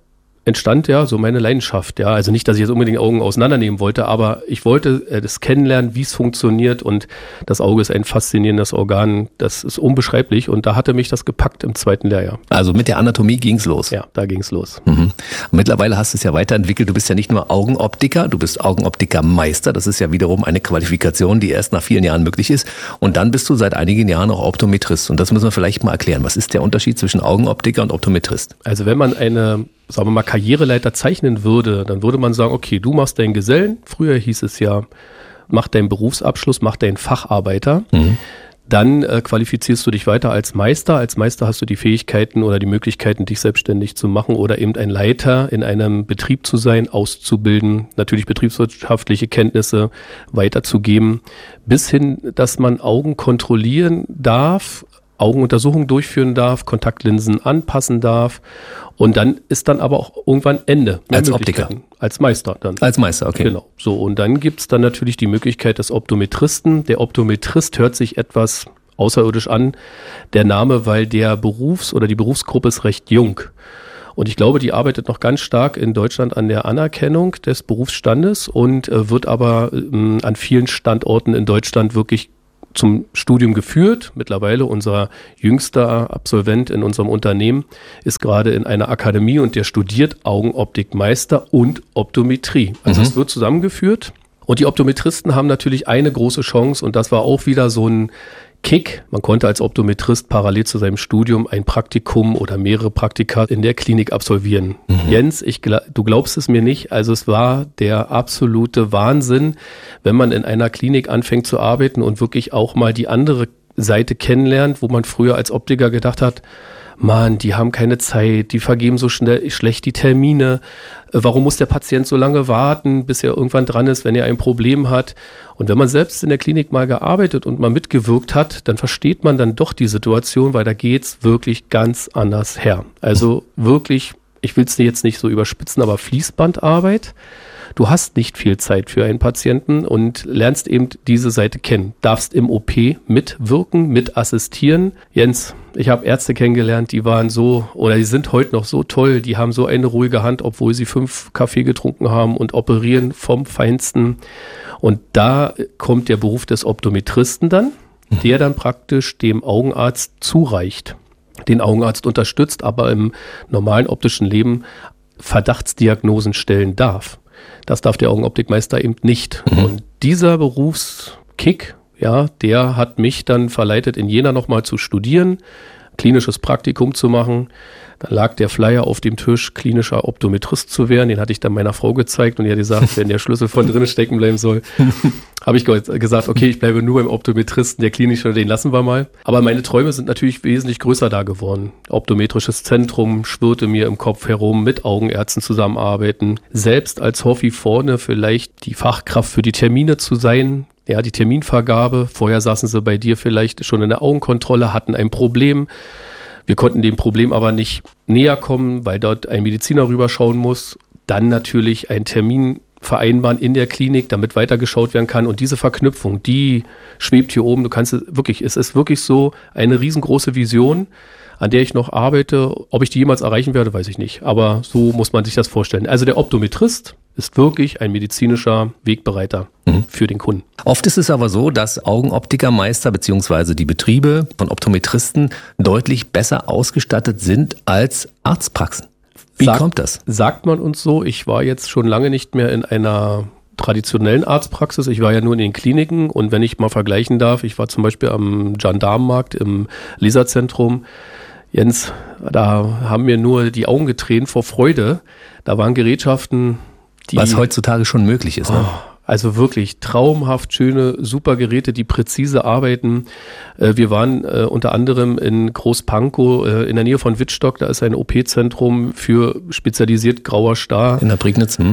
entstand ja so meine Leidenschaft. Ja, also nicht, dass ich jetzt unbedingt Augen auseinandernehmen wollte, aber ich wollte äh, das kennenlernen, wie es funktioniert, und das Auge ist ein faszinierendes Organ. Das ist unbeschreiblich, und da hatte mich das gepackt im zweiten Lehrjahr. Also mit der Anatomie ging's los. Ja, da ging's los. Mhm. Mittlerweile hast du es ja weiterentwickelt. Du bist ja nicht nur Augenoptiker, du bist Augenoptikermeister. Das ist ja wiederum eine Qualifikation, die erst nach vielen Jahren möglich ist. Und dann bist du seit einigen Jahren auch Optometrist. Und das müssen wir vielleicht mal erklären. Was ist der Unterschied zwischen Augenoptiker und Optometrist? Also wenn man eine, sagen wir mal, Karriereleiter zeichnen würde, dann würde man sagen, okay, du machst deinen Gesellen. Früher hieß es ja, mach deinen Berufsabschluss, mach deinen Facharbeiter. Mhm. Dann äh, qualifizierst du dich weiter als Meister. Als Meister hast du die Fähigkeiten oder die Möglichkeiten, dich selbstständig zu machen oder eben ein Leiter in einem Betrieb zu sein, auszubilden, natürlich betriebswirtschaftliche Kenntnisse weiterzugeben, bis hin, dass man Augen kontrollieren darf, Augenuntersuchungen durchführen darf, Kontaktlinsen anpassen darf, und dann ist dann aber auch irgendwann Ende. Als Optiker? Als Meister dann. Als Meister, okay. Genau. So, und dann gibt's dann natürlich die Möglichkeit des Optometristen. Der Optometrist hört sich etwas außerirdisch an, der Name, weil der Berufs- oder die Berufsgruppe ist recht jung. Und ich glaube, die arbeitet noch ganz stark in Deutschland an der Anerkennung des Berufsstandes und äh, wird aber äh, an vielen Standorten in Deutschland wirklich zum Studium geführt. Mittlerweile unser jüngster Absolvent in unserem Unternehmen ist gerade in einer Akademie und der studiert Augenoptikmeister und Optometrie. Also mhm. es wird zusammengeführt. Und die Optometristen haben natürlich eine große Chance, und das war auch wieder so ein Kick. Man konnte als Optometrist parallel zu seinem Studium ein Praktikum oder mehrere Praktika in der Klinik absolvieren. Mhm. Jens, ich, du glaubst es mir nicht, also es war der absolute Wahnsinn, wenn man in einer Klinik anfängt zu arbeiten und wirklich auch mal die andere Seite kennenlernt, wo man früher als Optiker gedacht hat, Mann, die haben keine Zeit, die vergeben so schnell schlecht die Termine. Warum muss der Patient so lange warten, bis er irgendwann dran ist, wenn er ein Problem hat? Und wenn man selbst in der Klinik mal gearbeitet und mal mitgewirkt hat, dann versteht man dann doch die Situation, weil da geht's wirklich ganz anders her. Also wirklich, ich will es jetzt nicht so überspitzen, aber Fließbandarbeit. Du hast nicht viel Zeit für einen Patienten und lernst eben diese Seite kennen. Darfst im O P mitwirken, mit assistieren. Jens, ich habe Ärzte kennengelernt, die waren so, oder die sind heute noch so toll, die haben so eine ruhige Hand, obwohl sie fünf Kaffee getrunken haben und operieren vom Feinsten. Und da kommt der Beruf des Optometristen dann, der dann praktisch dem Augenarzt zureicht, den Augenarzt unterstützt, aber im normalen optischen Leben Verdachtsdiagnosen stellen darf. Das darf der Augenoptikmeister eben nicht. Mhm. Und dieser Berufskick, ja, der hat mich dann verleitet, in Jena nochmal zu studieren, klinisches Praktikum zu machen. Dann lag der Flyer auf dem Tisch, klinischer Optometrist zu werden. Den hatte ich dann meiner Frau gezeigt und die hat gesagt, wenn der Schlüssel von drinnen stecken bleiben soll, habe ich gesagt, okay, ich bleibe nur beim Optometristen, der klinische, den lassen wir mal. Aber meine Träume sind natürlich wesentlich größer da geworden. Optometrisches Zentrum schwirrte mir im Kopf herum, mit Augenärzten zusammenarbeiten, selbst als Hoffi vorne vielleicht die Fachkraft für die Termine zu sein. Ja, die Terminvergabe. Vorher saßen sie bei dir vielleicht schon in der Augenkontrolle, hatten ein Problem. Wir konnten dem Problem aber nicht näher kommen, weil dort ein Mediziner rüberschauen muss. Dann natürlich einen Termin vereinbaren in der Klinik, damit weitergeschaut werden kann. Und diese Verknüpfung, die schwebt hier oben. Du kannst es wirklich, es ist wirklich so eine riesengroße Vision, an der ich noch arbeite. Ob ich die jemals erreichen werde, weiß ich nicht. Aber so muss man sich das vorstellen. Also der Optometrist ist wirklich ein medizinischer Wegbereiter mhm. für den Kunden. Oft ist es aber so, dass Augenoptikermeister bzw. die Betriebe von Optometristen deutlich besser ausgestattet sind als Arztpraxen. Wie Sag, kommt das? Sagt man uns so. Ich war jetzt schon lange nicht mehr in einer traditionellen Arztpraxis. Ich war ja nur in den Kliniken, und wenn ich mal vergleichen darf, ich war zum Beispiel am Gendarmenmarkt im Laserzentrum. Jens, da haben mir nur die Augen getränt vor Freude. Da waren Gerätschaften, die... Was heutzutage schon möglich ist, ne? Oh, also wirklich traumhaft schöne, super Geräte, die präzise arbeiten. Wir waren äh, unter anderem in Großpankow, äh, in der Nähe von Wittstock. Da ist ein O P-Zentrum für spezialisiert grauer Star. In der Prignitz, hm?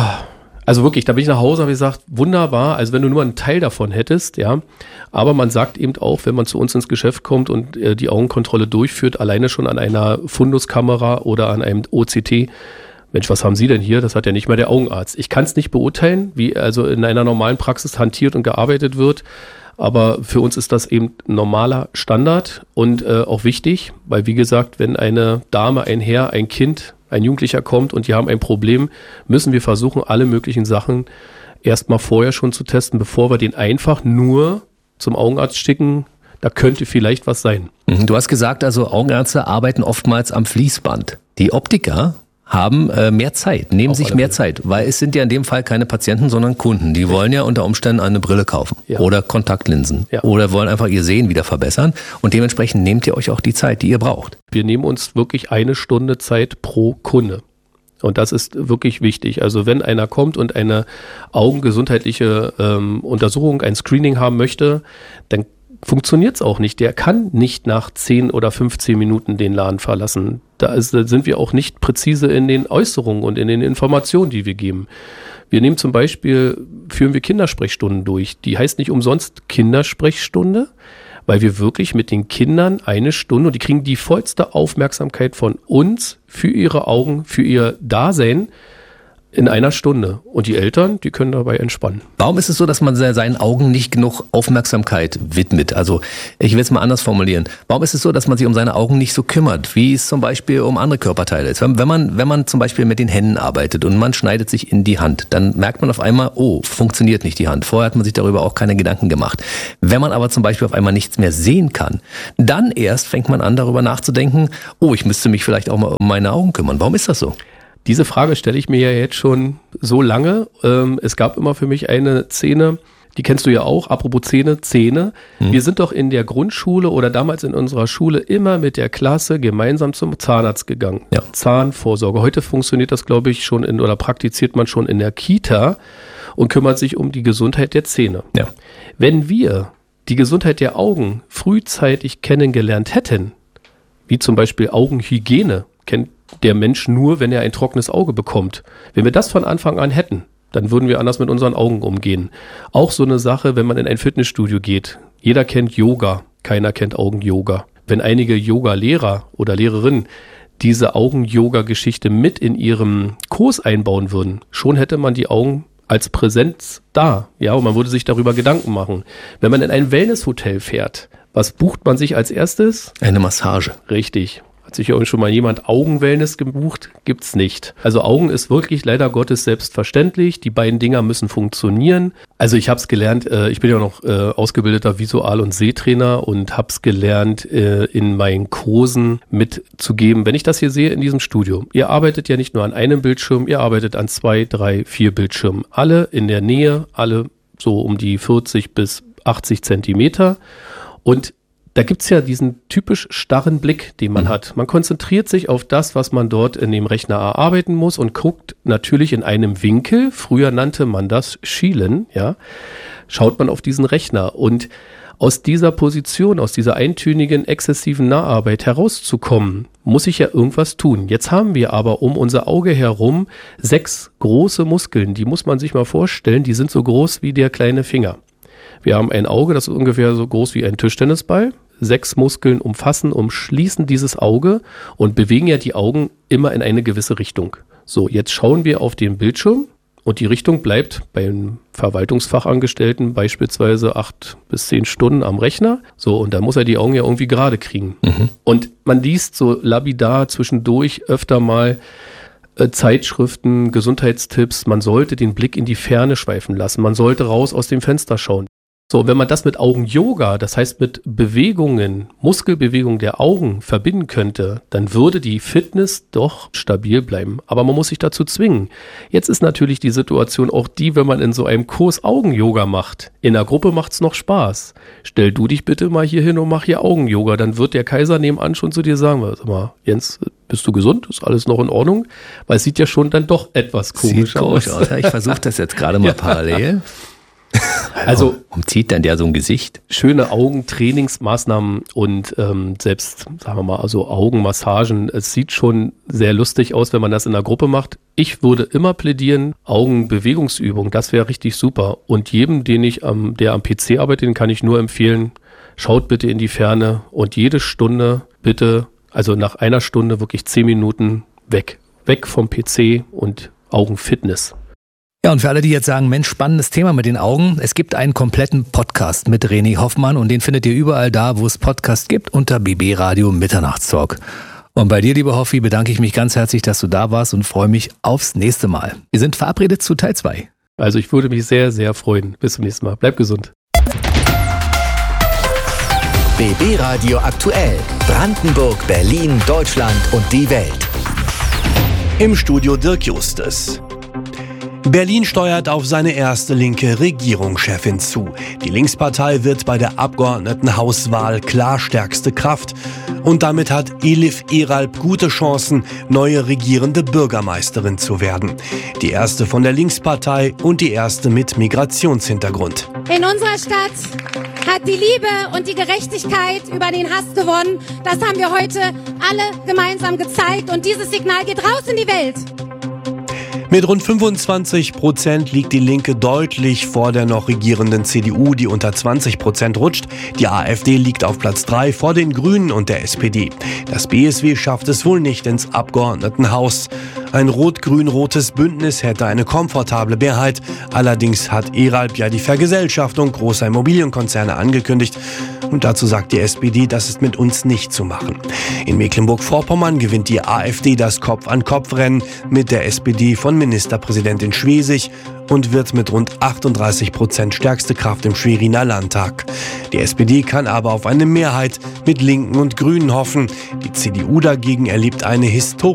Also wirklich, da bin ich nach Hause und habe gesagt, wunderbar, also wenn du nur einen Teil davon hättest, ja. Aber man sagt eben auch, wenn man zu uns ins Geschäft kommt und äh, die Augenkontrolle durchführt, alleine schon an einer Funduskamera oder an einem O C T, Mensch, was haben Sie denn hier? Das hat ja nicht mal der Augenarzt. Ich kann es nicht beurteilen, wie also in einer normalen Praxis hantiert und gearbeitet wird. Aber für uns ist das eben normaler Standard und äh, auch wichtig, weil wie gesagt, wenn eine Dame, ein Herr, ein Kind ein Jugendlicher kommt und die haben ein Problem, müssen wir versuchen, alle möglichen Sachen erstmal vorher schon zu testen, bevor wir den einfach nur zum Augenarzt schicken. Da könnte vielleicht was sein. Du hast gesagt, also Augenärzte arbeiten oftmals am Fließband. Die Optiker haben äh, mehr Zeit, nehmen Auf sich alle mehr Fälle. Zeit, weil es sind ja in dem Fall keine Patienten, sondern Kunden. Die wollen ja unter Umständen eine Brille kaufen Ja. oder Kontaktlinsen Ja. oder wollen einfach ihr Sehen wieder verbessern und dementsprechend nehmt ihr euch auch die Zeit, die ihr braucht. Wir nehmen uns wirklich eine Stunde Zeit pro Kunde. Und das ist wirklich wichtig. Also wenn einer kommt und eine augengesundheitliche ähm, Untersuchung, ein Screening haben möchte, dann funktioniert es auch nicht. Der kann nicht nach zehn oder fünfzehn Minuten den Laden verlassen. Da, ist, da sind wir auch nicht präzise in den Äußerungen und in den Informationen, die wir geben. Wir nehmen zum Beispiel, führen wir Kindersprechstunden durch. Die heißt nicht umsonst Kindersprechstunde, weil wir wirklich mit den Kindern eine Stunde, und die kriegen die vollste Aufmerksamkeit von uns für ihre Augen, für ihr Dasein in einer Stunde. Und die Eltern, die können dabei entspannen. Warum ist es so, dass man seinen Augen nicht genug Aufmerksamkeit widmet? Also ich will es mal anders formulieren. Warum ist es so, dass man sich um seine Augen nicht so kümmert, wie es zum Beispiel um andere Körperteile ist? Wenn man, wenn man zum Beispiel mit den Händen arbeitet und man schneidet sich in die Hand, dann merkt man auf einmal, oh, funktioniert nicht die Hand. Vorher hat man sich darüber auch keine Gedanken gemacht. Wenn man aber zum Beispiel auf einmal nichts mehr sehen kann, dann erst fängt man an, darüber nachzudenken, oh, ich müsste mich vielleicht auch mal um meine Augen kümmern. Warum ist das so? Diese Frage stelle ich mir ja jetzt schon so lange. Ähm, es gab immer für mich eine Szene, die kennst du ja auch, apropos Zähne, Zähne. Hm. Wir sind doch in der Grundschule oder damals in unserer Schule immer mit der Klasse gemeinsam zum Zahnarzt gegangen. Ja. Zahnvorsorge. Heute funktioniert das, glaube ich, schon in oder praktiziert man schon in der Kita und kümmert sich um die Gesundheit der Zähne. Ja. Wenn wir die Gesundheit der Augen frühzeitig kennengelernt hätten, wie zum Beispiel Augenhygiene, kennt der Mensch nur, wenn er ein trockenes Auge bekommt. Wenn wir das von Anfang an hätten, dann würden wir anders mit unseren Augen umgehen. Auch so eine Sache, wenn man in ein Fitnessstudio geht. Jeder kennt Yoga, keiner kennt Augen-Yoga. Wenn einige Yoga-Lehrer oder Lehrerinnen diese Augen-Yoga-Geschichte mit in ihrem Kurs einbauen würden, schon hätte man die Augen als Präsenz da. Ja, und man würde sich darüber Gedanken machen. Wenn man in ein Wellnesshotel fährt, was bucht man sich als erstes? Eine Massage. Richtig. Hat sich ja schon mal jemand Augenwellness gebucht? Gibt's nicht. Also Augen ist wirklich leider Gottes selbstverständlich. Die beiden Dinger müssen funktionieren. Also ich habe es gelernt, äh, ich bin ja noch äh, ausgebildeter Visual- und Sehtrainer und habe es gelernt, äh, in meinen Kursen mitzugeben. Wenn ich das hier sehe in diesem Studio, ihr arbeitet ja nicht nur an einem Bildschirm, ihr arbeitet an zwei, drei, vier Bildschirmen. Alle in der Nähe, alle so um die vierzig bis achtzig Zentimeter. Und da gibt's ja diesen typisch starren Blick, den man mhm. hat. Man konzentriert sich auf das, was man dort in dem Rechner erarbeiten muss und guckt natürlich in einem Winkel, früher nannte man das Schielen, ja, schaut man auf diesen Rechner. Und aus dieser Position, aus dieser eintönigen, exzessiven Naharbeit herauszukommen, muss ich ja irgendwas tun. Jetzt haben wir aber um unser Auge herum sechs große Muskeln, die muss man sich mal vorstellen, die sind so groß wie der kleine Finger. Wir haben ein Auge, das ist ungefähr so groß wie ein Tischtennisball. Sechs Muskeln umfassen, umschließen dieses Auge und bewegen ja die Augen immer in eine gewisse Richtung. So, jetzt schauen wir auf den Bildschirm und die Richtung bleibt beim Verwaltungsfachangestellten beispielsweise acht bis zehn Stunden am Rechner. So, und da muss er die Augen ja irgendwie gerade kriegen. Mhm. Und man liest so lapidar zwischendurch öfter mal äh, Zeitschriften, Gesundheitstipps. Man sollte den Blick in die Ferne schweifen lassen. Man sollte raus aus dem Fenster schauen. So, wenn man das mit Augen-Yoga, das heißt mit Bewegungen, Muskelbewegungen der Augen verbinden könnte, dann würde die Fitness doch stabil bleiben. Aber man muss sich dazu zwingen. Jetzt ist natürlich die Situation auch die, wenn man in so einem Kurs Augen-Yoga macht. In der Gruppe macht's noch Spaß. Stell du dich bitte mal hier hin und mach hier Augen-Yoga. Dann wird der Kaiser nebenan schon zu dir sagen, sag mal, Jens, bist du gesund? Ist alles noch in Ordnung? Weil es sieht ja schon dann doch etwas komisch Sieht komisch aus. aus. Ich versuche das jetzt gerade mal ja. parallel. Also umzieht dann der so ein Gesicht? Schöne Augentrainingsmaßnahmen und ähm, selbst, sagen wir mal, also Augenmassagen. Es sieht schon sehr lustig aus, wenn man das in der Gruppe macht. Ich würde immer plädieren, Augenbewegungsübung, das wäre richtig super. Und jedem, den ich am, der am P C arbeitet, den kann ich nur empfehlen, schaut bitte in die Ferne und jede Stunde bitte, also nach einer Stunde wirklich zehn Minuten weg. Weg vom P C und Augenfitness. Ja, und für alle, die jetzt sagen, Mensch, spannendes Thema mit den Augen, es gibt einen kompletten Podcast mit René Hoffmann und den findet ihr überall da, wo es Podcasts gibt, unter B B Radio Mitternachtstalk. Und bei dir, lieber Hoffi, bedanke ich mich ganz herzlich, dass du da warst und freue mich aufs nächste Mal. Wir sind verabredet zu Teil zwei. Also ich würde mich sehr, sehr freuen. Bis zum nächsten Mal. Bleib gesund. B B Radio aktuell. Brandenburg, Berlin, Deutschland und die Welt. Im Studio Dirk Justus. Berlin steuert auf seine erste linke Regierungschefin zu. Die Linkspartei wird bei der Abgeordnetenhauswahl klar stärkste Kraft. Und damit hat Elif Eralp gute Chancen, neue regierende Bürgermeisterin zu werden. Die erste von der Linkspartei und die erste mit Migrationshintergrund. In unserer Stadt hat die Liebe und die Gerechtigkeit über den Hass gewonnen. Das haben wir heute alle gemeinsam gezeigt und dieses Signal geht raus in die Welt. Mit rund fünfundzwanzig Prozent liegt die Linke deutlich vor der noch regierenden C D U, die unter zwanzig Prozent rutscht. Die AfD liegt auf Platz drei vor den Grünen und der S P D. Das B S W schafft es wohl nicht ins Abgeordnetenhaus. Ein rot-grün-rotes Bündnis hätte eine komfortable Mehrheit. Allerdings hat Eralp ja die Vergesellschaftung großer Immobilienkonzerne angekündigt. Und dazu sagt die S P D, das ist mit uns nicht zu machen. In Mecklenburg-Vorpommern gewinnt die AfD das Kopf-an-Kopf-Rennen mit der S P D von Ministerpräsidentin Schwesig und wird mit rund achtunddreißig Prozent stärkste Kraft im Schweriner Landtag. Die S P D kann aber auf eine Mehrheit mit Linken und Grünen hoffen. Die C D U dagegen erlebt eine historische